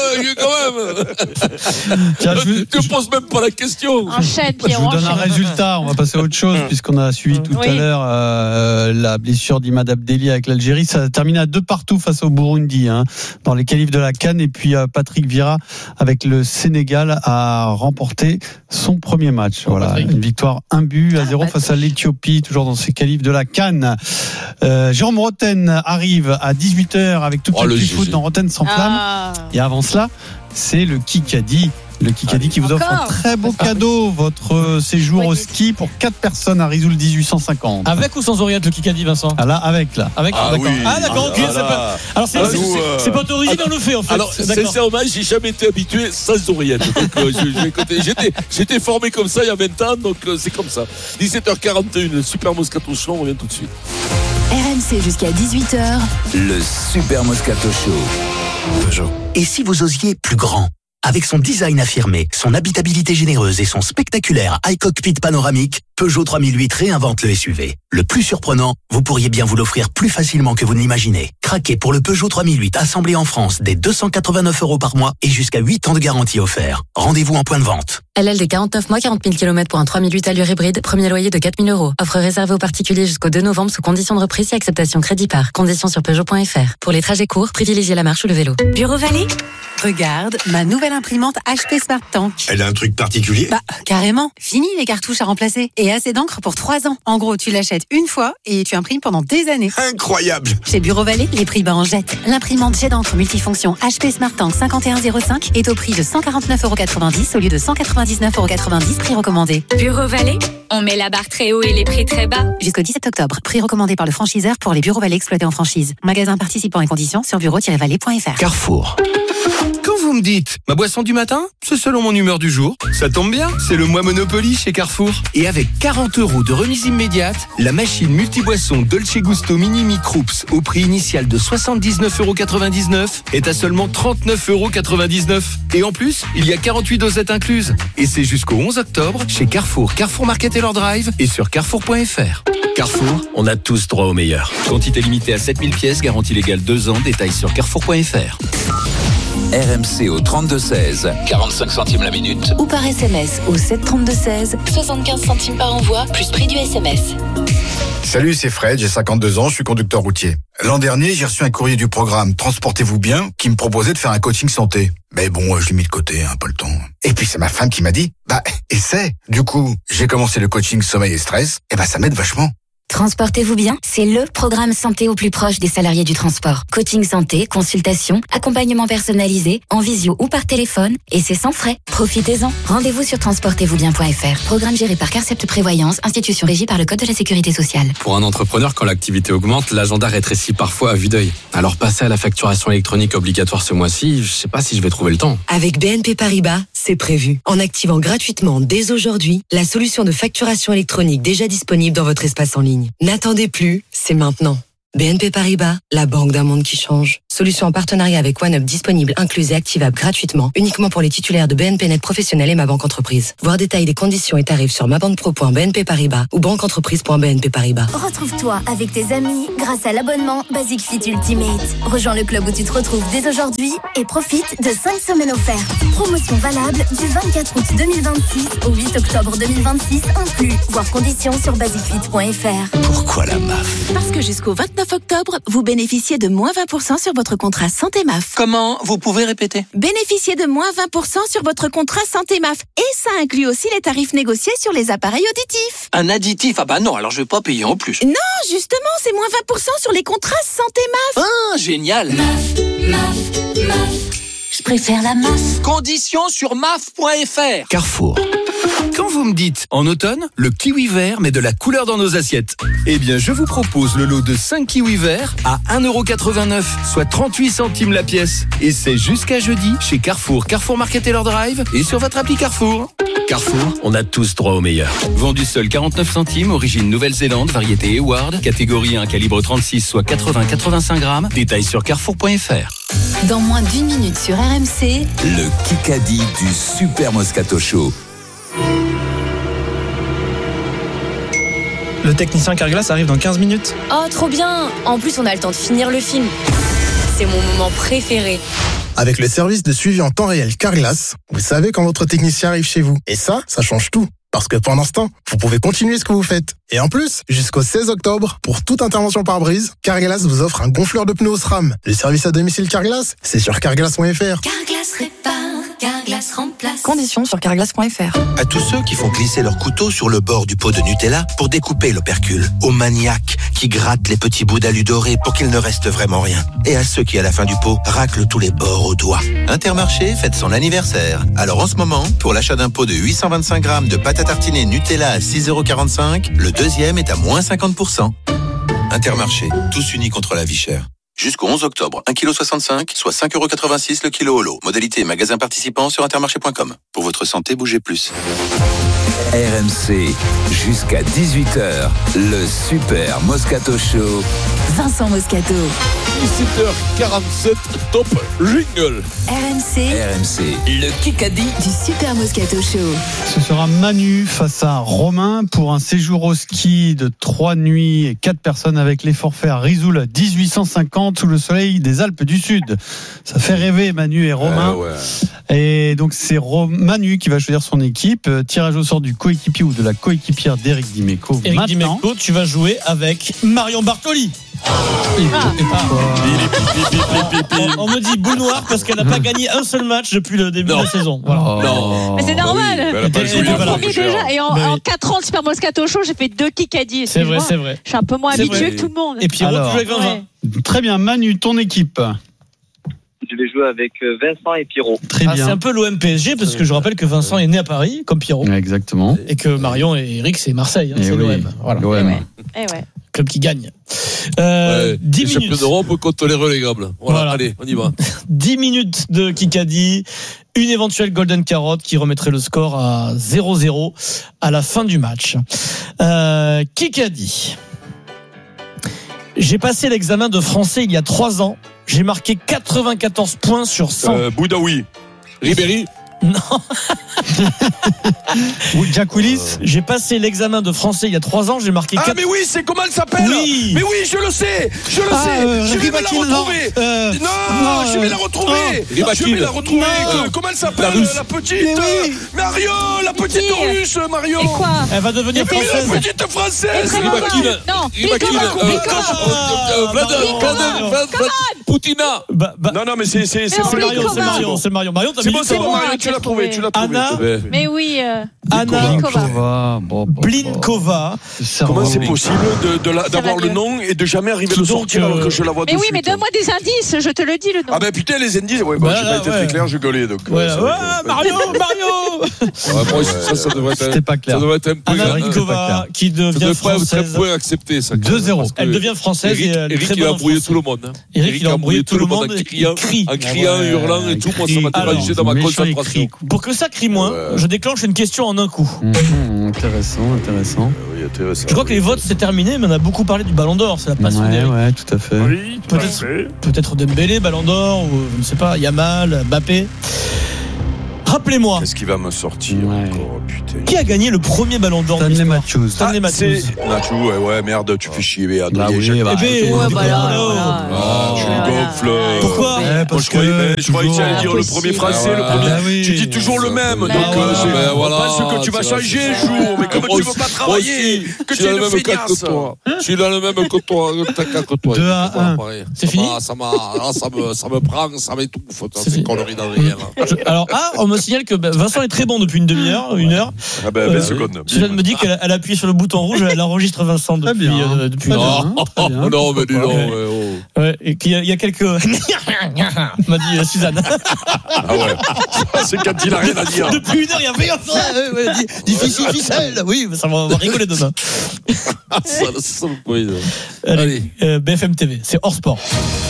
quand même. Tiens, tu poses même pas la question. Enchaîne, Pierre. Je vous donne un résultat. On va passer à autre chose, puisqu'on a suivi tout à l'heure la blessure d'Imad Abdelli avec l'Algérie. Ça a terminé à 2-2 face au Burundi, dans les qualifs de la CAN. Et puis Patrick Vieira avec le Sénégal a remporté son premier match. Voilà, une victoire 1-0 face à l'Éthiopie, toujours dans ses qualifs de la CAN. Jérôme Roten arrive à 18h avec toute le petit foot dans Roten sans flamme. Et avant cela, c'est le Kikadi. Le Kikadi qui vous offre un très beau cadeau, votre séjour au ski pour 4 personnes à Risoul 1850. Avec ou sans oreillette, le Kikadi, Vincent? Ah là, avec là. Avec, d'accord. Oui. Ah d'accord, ok. Alors c'est pas d'origine, on le fait en fait. Alors sincèrement, j'ai jamais été habitué sans oreillette. Donc j'étais formé comme ça il y a 20 ans, donc c'est comme ça. 17h41, le Super Moscato Show, on revient tout de suite. RMC jusqu'à 18h. Le Super Moscato Show. Peugeot. Et si vous osiez plus grand? Avec son design affirmé, son habitabilité généreuse et son spectaculaire iCockpit panoramique, Peugeot 3008 réinvente le SUV. Le plus surprenant, vous pourriez bien vous l'offrir plus facilement que vous ne l'imaginez. Craquez pour le Peugeot 3008 assemblé en France dès 289 € par mois et jusqu'à 8 ans de garantie offert. Rendez-vous en point de vente. LL des 49 mois, 40 000 km pour un 3008 allure hybride, premier loyer de 4 000 €. Offre réservée aux particuliers jusqu'au 2 novembre sous condition de reprise et acceptation crédit par. Conditions sur Peugeot.fr. Pour les trajets courts, privilégiez la marche ou le vélo. Bureau Vallée? Regarde, ma nouvelle imprimante HP Smart Tank. Elle a un truc particulier? Carrément. Fini les cartouches à remplacer. Et assez d'encre pour 3 ans. En gros, tu l'achètes une fois et tu imprimes pendant des années. Incroyable! Chez Bureau Vallée, les prix bas en jette. L'imprimante jet d'encre multifonction HP Smart Tank 5105 est au prix de 149,90 € au lieu de 199,90 €, prix recommandé. Bureau Vallée, on met la barre très haut et les prix très bas. Jusqu'au 17 octobre. Prix recommandé par le franchiseur pour les Bureaux Vallée exploités en franchise. Magasin participant et conditions sur bureau-vallée.fr. Carrefour. Quand vous me dites ma boisson du matin, c'est selon mon humeur du jour. Ça tombe bien, c'est le mois Monopoly chez Carrefour. Et avec 40 € de remise immédiate, la machine multiboisson Dolce Gusto Mini Microups au prix initial de 79,99 € est à seulement 39,99 €. Et en plus, il y a 48 dosettes incluses. Et c'est jusqu'au 11 octobre chez Carrefour, Carrefour Market et leur drive et sur carrefour.fr. Carrefour, on a tous droit au meilleur. Quantité limitée à 7000 pièces, garantie légale 2 ans, détails sur carrefour.fr. RMC au 32-16, 45 centimes la minute. Ou par SMS au 7 32 16, 75 centimes par envoi, plus prix du SMS. Salut, c'est Fred, j'ai 52 ans, je suis conducteur routier. L'an dernier, j'ai reçu un courrier du programme Transportez-vous bien qui me proposait de faire un coaching santé. Mais bon, je l'ai mis de côté, pas le temps. Et puis c'est ma femme qui m'a dit, essaie. Du coup, j'ai commencé le coaching sommeil et stress, et ça m'aide vachement. Transportez-vous bien, c'est le programme santé au plus proche des salariés du transport. Coaching santé, consultation, accompagnement personnalisé, en visio ou par téléphone, et c'est sans frais. Profitez-en. Rendez-vous sur transportezvousbien.fr. Programme géré par Carcept Prévoyance, institution régie par le Code de la Sécurité sociale. Pour un entrepreneur, quand l'activité augmente, l'agenda rétrécit parfois à vue d'œil. Alors passer à la facturation électronique obligatoire ce mois-ci, je sais pas si je vais trouver le temps. Avec BNP Paribas, c'est prévu. En activant gratuitement dès aujourd'hui la solution de facturation électronique déjà disponible dans votre espace en ligne. N'attendez plus, c'est maintenant. BNP Paribas, la banque d'un monde qui change. Solution en partenariat avec OneUp disponible, incluse et activable gratuitement, uniquement pour les titulaires de BNP Net Professionnel et Ma Banque Entreprise. Voir détails des conditions et tarifs sur mabanquepro.bnp Paribas ou banqueentreprise.bnp Paribas. Retrouve-toi avec tes amis grâce à l'abonnement Basic Fit Ultimate. Rejoins le club où tu te retrouves dès aujourd'hui et profite de 5 semaines offertes. Promotion valable du 24 août 2026 au 8 octobre 2026 inclus. Voir conditions sur basicfit.fr. Pourquoi la MAF? Parce que jusqu'au 29 octobre, vous bénéficiez de moins 20% sur votre contrat santé MAF. Comment? Vous pouvez répéter? Bénéficiez de moins 20% sur votre contrat santé MAF. Et ça inclut aussi les tarifs négociés sur les appareils auditifs. Un additif? Non, alors je vais pas payer en plus. Non, justement, c'est moins 20% sur les contrats santé MAF. Ah, génial. MAF. Je préfère la MAF. Conditions sur maf.fr. Carrefour. Quand vous me dites en automne, le kiwi vert met de la couleur dans nos assiettes. Eh bien, je vous propose le lot de 5 kiwis verts à 1,89€, soit 38 centimes la pièce. Et c'est jusqu'à jeudi chez Carrefour, Carrefour Market et leur drive et sur votre appli Carrefour. Carrefour, on a tous droit au meilleur. Vendu seul 49 centimes, origine Nouvelle-Zélande, variété Eward, catégorie 1, calibre 36, soit 80-85 grammes. Détails sur carrefour.fr. Dans moins d'1 minute sur RMC, le Kikadi du Super Moscato Show. Le technicien Carglass arrive dans 15 minutes. Oh, trop bien! En plus, on a le temps de finir le film. C'est mon moment préféré. Avec le service de suivi en temps réel Carglass, vous savez quand votre technicien arrive chez vous. Et ça change tout. Parce que pendant ce temps, vous pouvez continuer ce que vous faites. Et en plus, jusqu'au 16 octobre, pour toute intervention pare-brise, Carglass vous offre un gonfleur de pneus SRAM. Le service à domicile Carglass, c'est sur carglass.fr. Carglass répare, Carglass remplace. Conditions sur carglass.fr. À tous ceux qui font glisser leur couteau sur le bord du pot de Nutella pour découper l'opercule. Aux maniaques qui grattent les petits bouts d'alu doré pour qu'il ne reste vraiment rien. Et à ceux qui, à la fin du pot, raclent tous les bords au doigt. Intermarché fête son anniversaire. Alors en ce moment, pour l'achat d'un pot de 825 grammes de pâte à tartiner Nutella à 6,45€, le deuxième est à moins 50%. Intermarché, tous unis contre la vie chère. Jusqu'au 11 octobre, 1,65 kg, soit 5,86€ le kilo au lot. Modalité magasin participant sur intermarché.com. Pour votre santé, bougez plus. RMC, jusqu'à 18h, le Super Moscato Show. Vincent Moscato. 17h47, top jingle. RMC, le Kikadi du Super Moscato Show. Ce sera Manu face à Romain pour un séjour au ski de 3 nuits et 4 personnes avec les forfaits à Risoul 1850 sous le soleil des Alpes du Sud. Ça fait rêver Manu et Romain. Et donc c'est Manu qui va choisir son équipe. Tirage au sort du coéquipier ou de la coéquipière d'Éric Dimeco. Éric Dimeco, tu vas jouer avec Marion Bartoli. On me dit boule noire parce qu'elle n'a pas gagné un seul match depuis le début de la saison. Voilà. Non. Mais c'est normal. Déjà. Et en 4 ans de Super Moscato Show, j'ai fait 2 Kikadi. C'est vrai. Je suis un peu moins habitué que tout le monde. Et Pierrot, tu joues avec Vincent. Très bien, Manu, ton équipe. Je vais jouer avec Vincent et Pierrot. Très bien. C'est un peu l'OM PSG parce que je rappelle que Vincent est né à Paris, comme Pierrot. Exactement. Et que Marion et Eric, c'est Marseille. C'est l'OM. Voilà. Club qui gagne. 10 minutes. Champion d'Europe contre les relégables. Voilà. Allez, on y va. 10 minutes de Kikadi. Une éventuelle Golden Carotte qui remettrait le score à 0-0 à la fin du match. Kikadi. J'ai passé l'examen de français il y a 3 ans. J'ai marqué 94 points sur 100. Boudaoui. Ribéry. Non. Jack Willis. J'ai passé l'examen de français il y a 3 ans, j'ai marqué 4. Ah, mais oui, c'est comment elle s'appelle? Oui. Mais oui, je le sais. Je vais la retrouver. Non, je vais la retrouver. Comment elle s'appelle, la petite? Mario, la petite russe, Mario. Et quoi? Elle va devenir française. La petite française. Non, Poutina. Non, mais c'est Mario. Mario, t'as mis tu l'as trouvé. Anna. Mais oui. Anna Blinkova. Comment c'est possible d'avoir le nom et de jamais arriver à le sortir alors que je la vois mais dessus? oui, mais donne-moi des indices, je te le dis le nom. Ah ben putain, les indices, j'ai pas été très clair, je gueulais donc. Mario. Ça devrait être. C'était pas clair. Ça devrait être un peu. Anna Blinkova qui devient française. Très accepté ça. 2-0. Elle devient française. Eric il a embrouillé tout le monde. Eric il a embrouillé tout le monde. En criant, hurlant et tout. Moi ça m'a terrorisé dans ma concentration. Pour que ça crie moins, je déclenche une question en un coup. Intéressant. Oui, intéressant. Je crois que les votes c'est terminé, mais on a beaucoup parlé du Ballon d'Or, c'est la passion d'Eric. Ouais, tout à fait. Oui, peut-être Dembélé, Ballon d'Or, ou je ne sais pas, Yamal, Mbappé. Rappelez-moi. Qu'est-ce qui va me sortir encore, putain. Qui a gagné le premier Ballon d'Or? Stanley Matthews. Stanley Matthews. Ouais, merde, tu fais chier. Oui, je lui gonfle. Pourquoi? Je croyais que tu allais dire le premier français, le premier. Tu dis toujours le même. Donc, on pense que tu vas changer un jour. Mais comme tu ne veux pas travailler, que tu es une feignasse. Je suis dans le même que toi. 2-1. C'est fini? Ça me prend, ça m'étouffe. C'est connerie dans rien. Alors, on me signale que Vincent est très bon depuis une demi-heure, 1 heure. Ah ben, 20 secondes. Suzanne me dit qu'elle a appuyé sur le bouton rouge, elle enregistre Vincent depuis. Non, mais dis donc. Et qu'il y a quelques. m'a dit Suzanne. Ah ouais. C'est quand il a rien à dire. Depuis 1 heure, il y a rien. Difficile ficelle. Oui, ça va rigoler demain. Allez, BFM TV, c'est hors sport.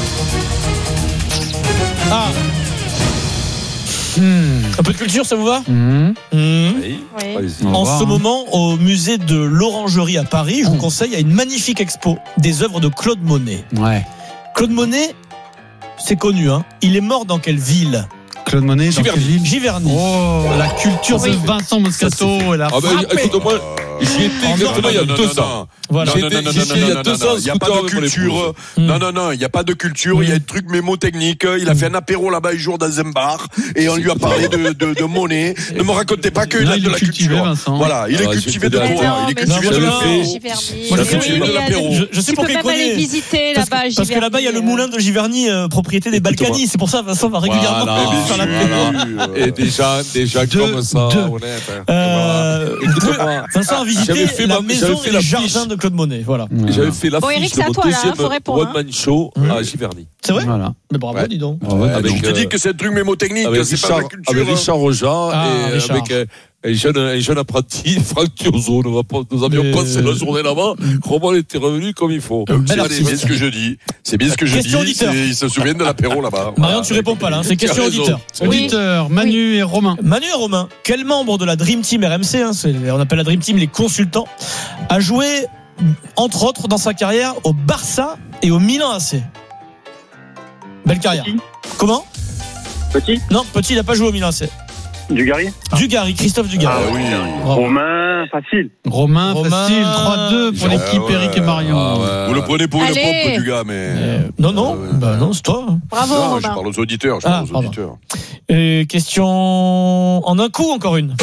Un peu de culture, ça vous va? Oui. En ce moment, au musée de l'Orangerie à Paris, je vous conseille, il y a une magnifique expo des œuvres de Claude Monet. Ouais. Claude Monet, c'est connu, hein. Il est mort dans quelle ville? Claude Monet, dans quelle ville? Giverny. La culture de Vincent Moscato. Écoute-moi, j'y étais exactement il y a 2 ans. Voilà. Il n'y a pas de culture. Non, il n'y a pas de culture. Il y a un truc mémotechnique. Il a fait un apéro là-bas un jour dans un bar et on lui a parlé de Monet. Ne me racontez pas qu'il a de la culture. Voilà, il est cultivé de quoi? Il est cultivé de l'apéro. Je sais pourquoi il connaît. Visiter là-bas, parce que là-bas, il y a le moulin de Giverny, propriété des Balkany. C'est pour ça, Vincent va régulièrement faire l'apéro. Et déjà comme ça, honnête. Vincent a visité la maison et les jardins de Claude Monet. Voilà. J'avais fait la Eric, fiche de mon deuxième one-man show à Giverny. C'est vrai? Voilà. Mais bravo, dis donc. Je te dis que c'est un truc mémotechnique, c'est pas de la culture. Avec Richard Roja et avec un jeune apprenti, Franck Turzo. Nous avions passé la journée là-bas. Romain était revenu comme il faut. C'est bien ce que je dis. C'est bien ce que je dis. Ils se souviennent de l'apéro là-bas. Marion, tu réponds pas là. C'est question auditeur. Auditeur, Manu et Romain. Quel membre de la Dream Team RMC, on appelle la Dream Team les consultants, a joué entre autres dans sa carrière au Barça et au Milan AC? Belle carrière. Comment? Petit? Non, Petit, il n'a pas joué au Milan AC. Dugarry, Christophe Dugarry. Ah oui. Romain, facile. Romain, facile, 3-2 pour l'équipe Eric et Marion. Vous le prenez pour une pompe du gars, mais. Non, c'est toi. Bravo, non, Romain. je parle aux auditeurs. Question en un coup, encore une.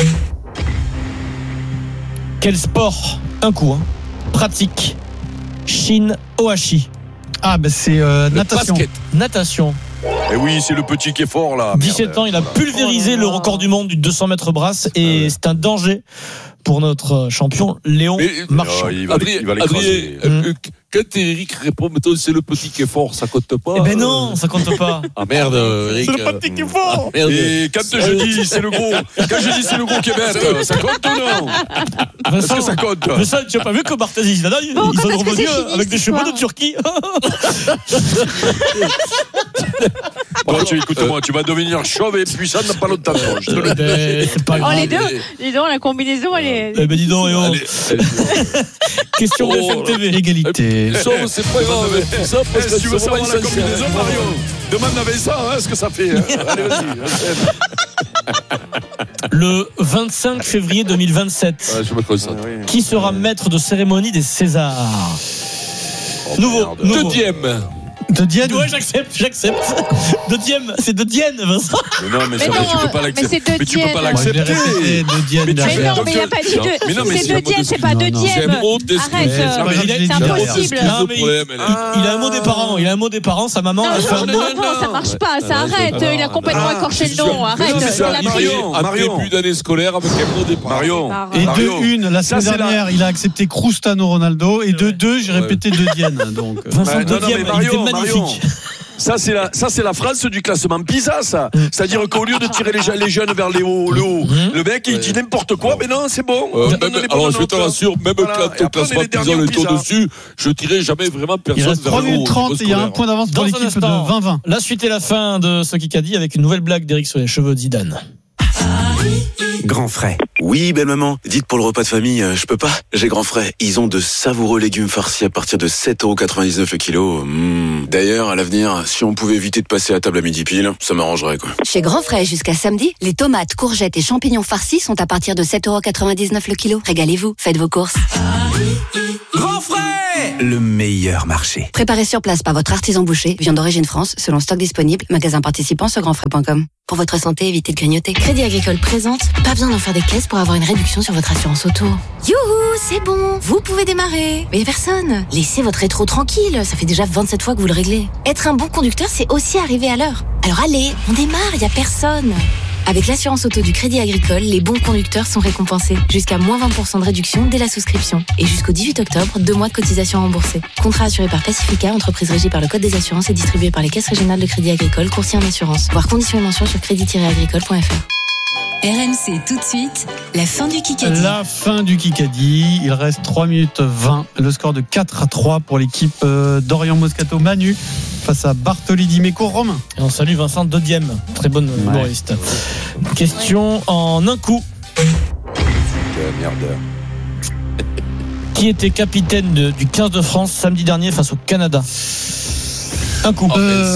Quel sport, un coup, pratique Shin Ohashi? C'est natation. Natation. Et oui, c'est le petit qui est fort là. 17 ans, il a pulvérisé le record du monde du 200 mètres brasse et c'est un danger pour notre champion Léon Marchand. Il va l'écraser. Quand Eric répond, c'est le petit qui est fort, ça compte pas. Eh ben non, ça compte pas. Ah merde, Eric. C'est le petit qui est fort. Et quand je dis c'est le gros qui est bête, ça compte ou non? Est-ce que ça compte? Vincent, tu n'as pas vu que Barthez, ils sont revenus avec des cheveux de Turquie. Bon, écoute-moi, tu vas devenir chauve et puissant dans pas longtemps. Je te le dis. C'est pas grave. Les deux, dis donc, la combinaison, elle est. Eh ben dis donc, Question BFM TV. Égalité. C'est pas grave, tout ça, parce que tu veux savoir la combinaison, Mario? Demande à Vincent, ce que ça fait. Allez, vas-y. Le 25 février 2027. Je me concentre. Qui sera maître de cérémonie des Césars? Nouveau. De Dienne. Ouais, j'accepte. De Dienne, c'est de Dienne, Vincent. Mais non, mais tu peux pas l'accepter. Mais tu peux pas l'accepter. Mais non, mais il n'a pas dit de. C'est de Dienne, c'est pas de Dienne. Arrête, c'est impossible. Il a un mot des parents. Sa maman a fait un mot. Non, ça marche pas, ça arrête. Il a complètement écorché le nom. Arrête. En début d'année scolaire avec un mot des parents. Et de 1, la semaine dernière, il a accepté Cristiano Ronaldo. Et de 2, j'ai répété de Dienne. Donc, Vincent de Dienne, il était magnifique. Ça c'est la France du classement PISA, ça. C'est-à-dire qu'au lieu de tirer les jeunes vers le haut, le mec il dit n'importe quoi, mais non, c'est bon. Alors je te rassure, même quand au classement PISA on est au-dessus, je tirerai jamais vraiment personne vers le haut. Il reste 3 minutes 30 et il y a un point d'avance pour l'équipe de 20-20. La suite et la fin de ce Kikadi avec une nouvelle blague d'Eric sur les cheveux de Zidane. Grand frais. Oui, belle maman. Dites pour le repas de famille, je peux pas. J'ai Grand frais. Ils ont de savoureux légumes farcis à partir de 7,99€ le kilo. D'ailleurs, à l'avenir, si on pouvait éviter de passer à table à midi pile, ça m'arrangerait, quoi. Chez Grand Frais, jusqu'à samedi, les tomates, courgettes et champignons farcis sont à partir de 7,99€ le kilo. Régalez-vous, faites vos courses. Grand frais, le meilleur marché. Préparé sur place par votre artisan boucher, viande d'origine France, selon stock disponible, magasin participant sur grandfrais.com. Pour votre santé, évitez de grignoter. Crédit Agricole présente, pas besoin d'en faire des caisses pour avoir une réduction sur votre assurance auto. Youhou, c'est bon, vous pouvez démarrer. Mais personne. Laissez votre rétro tranquille, ça fait déjà 27 fois que vous le réglez. Être un bon conducteur, c'est aussi arriver à l'heure. Alors allez, on démarre, y a personne. Avec l'assurance auto du Crédit Agricole, les bons conducteurs sont récompensés. Jusqu'à moins 20% de réduction dès la souscription. Et jusqu'au 18 octobre, 2 mois de cotisation remboursée. Contrat assuré par Pacifica, entreprise régie par le Code des assurances et distribué par les caisses régionales de Crédit Agricole, courtier en assurance. Voir conditions et mentions sur crédit-agricole.fr. RMC tout de suite, la fin du Kikadi. La fin du Kikadi. Il reste 3 minutes 20. Le score de 4-3 pour l'équipe d'Orient Moscato Manu face à Bartoli Dimeco Romain. Et on salue Vincent de Dienne, très bonne humoriste. Question en un coup. Merde. Qui était capitaine du 15 de France samedi dernier face au Canada? Un coup.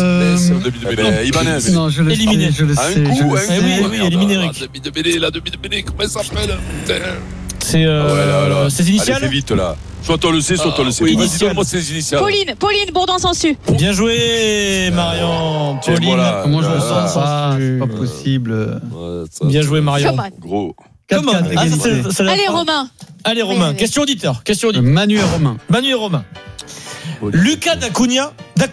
Ibanez. Non, je l'ai éliminé. Je le sais. Oui, éliminé Eric. La demi-de-mêlée, comment ça s'appelle? C'est ses initiales. Allez, fais vite là. Soit toi le sais, soit toi le sais. Oui, vas-y, donne-moi ses initiales. Pauline, Bourdon Sansu. Bien joué, Marion. Pauline. Voilà. Comment je le sens ça? C'est pas possible. Bien joué, Marion. Gros. Comment? Allez, Romain. Allez, Romain. Question auditeur. Manu et Romain. Lucas Dacuna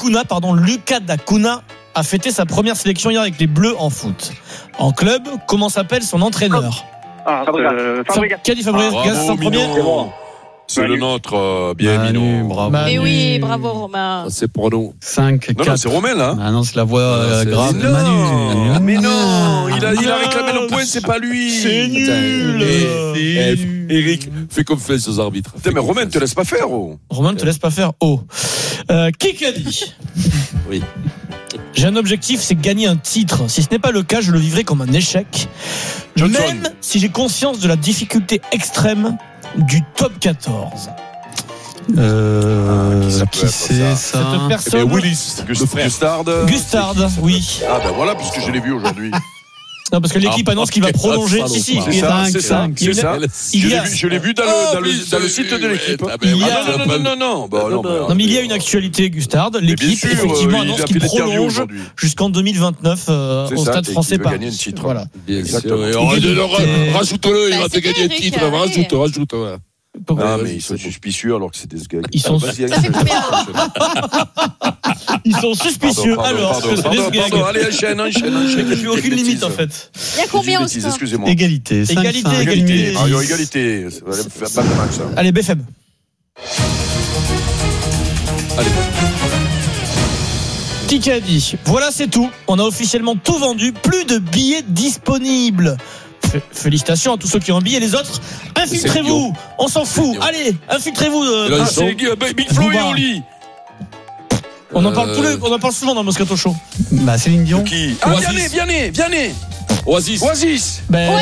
a fêté sa première sélection hier avec les Bleus en foot. En club, comment s'appelle son entraîneur? Fabregas. Qu'a dit Fabregas en premier? C'est le nôtre, bien Manu. Bravo. Mais oui, bravo Romain. C'est pour nous. 5-4. Non, c'est Romain là. Ah non, c'est la voix grave de Manu. Mais non, il a réclamé le point, c'est pas lui. C'est nul. Eric, fais confiance aux arbitres. Putain, mais Romain, te laisse pas faire. Romain ne te laisse pas faire. Qui a dit? Oui. J'ai un objectif, c'est gagner un titre. Si ce n'est pas le cas, je le vivrai comme un échec. Johnson. Même si j'ai conscience de la difficulté extrême du top 14. Qui c'est ça? Cette personne. Willis. Gustard. Oui. Ah ben voilà, puisque je l'ai vu aujourd'hui. Non, parce que l'équipe annonce qu'il va prolonger. Si, c'est ça. Je l'ai vu dans le site de l'équipe. Non, mais il y a une actualité, Gustard. L'équipe, effectivement, annonce qu'il prolonge jusqu'en 2029 au Stade Français Paris. Gagner un titre. Voilà. Rajoute-le, il va te gagner un titre. Rajoute. Ah, mais ils sont suspicieux alors que c'est des gars. Ils sont suspicieux alors que c'est des gags. Allez, enchaîne. Il n'y a plus aucune limite en fait. Il y a combien au score? Excusez-moi. Égalité. Égalité. Pas de match ça. Allez, BFM. Allez. Kikadi. Voilà, c'est tout. On a officiellement tout vendu. Plus de billets disponibles. Félicitations à tous ceux qui ont un billet. Les autres, infiltrez-vous. On s'en fout. Allez, infiltrez-vous. C'est Big Flo et Oli. On en parle souvent dans le Moscato Show. Bah, Céline Dion. Qui? Ah, Vianney. Oasis.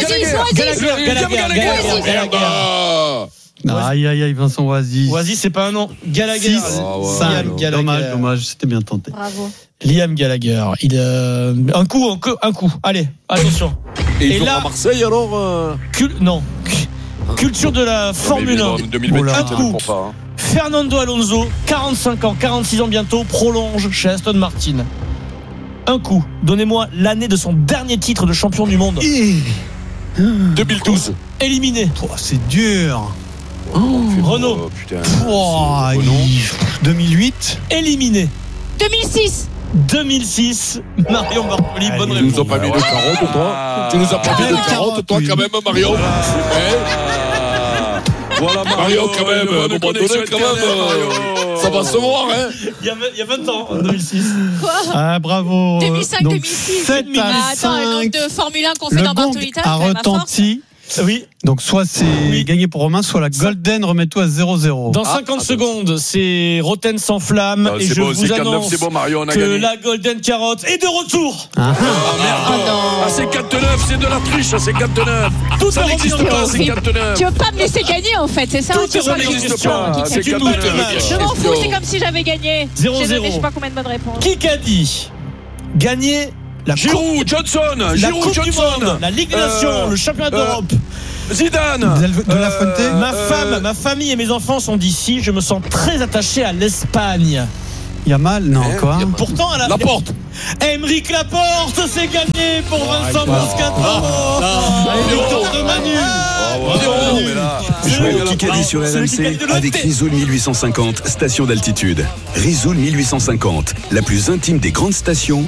Aïe, Vincent Oasis. Oasis, c'est pas un nom. Gallagher. 5. Dommage, c'était bien tenté. Bravo. Liam Gallagher. Un coup. Allez, attention. Et ils vont à Marseille alors Non. Culture de la Formule 1. 2024, un coup. Fernando Alonso, 45 ans, 46 ans bientôt, prolonge chez Aston Martin. Un coup. Donnez-moi l'année de son dernier titre de champion du monde. 2012. Éliminé. C'est dur. Renault. 2008. Éliminé. 2006. Marion Bartoli, bonne réponse. Tu nous as pas mis de carottes, toi. Tu nous as pas mis de carottes, toi, quand même, Marion. Voilà, Marion, quand même. À un moment donné, quand même. Ça va se voir, hein. Il y a 20 ans, en 2006. Quoi bravo. 2005-2006. Attends, le nombre de Formule 1 qu'on fait dans Bartolita, a retenti. Oui. Donc soit c'est gagné pour Romain, soit la Golden remet tout à 0-0. Dans 50 secondes, c'est Roten sans flamme et je vous annonce que la Golden Carotte est de retour. Merde. C'est 4-9, c'est de la triche, c'est 4-9. Tout ça n'existe pas, c'est 4-9. Tu veux pas me laisser gagner en fait, c'est ça? Tout n'existe pas. C'est une doute. Je m'en fous, c'est comme si j'avais gagné. 0-0. J'ai donné je sais pas combien de bonnes réponses. Qui a dit gagner la Giroud, Johnson, la Coupe du Monde, la Ligue des Nations, le championnat d'Europe? Zidane. De la Fuente. Ma famille et mes enfants sont d'ici. Je me sens très attaché à l'Espagne. Il y a mal, non, quoi. Pourtant, à la porte. Aymeric Laporte, c'est gagné pour Vincent Moscato. Victoire de Manu. Jouez au Kikadi sur RMC avec Risoul 1850, station d'altitude. Risoul 1850, la plus intime des grandes stations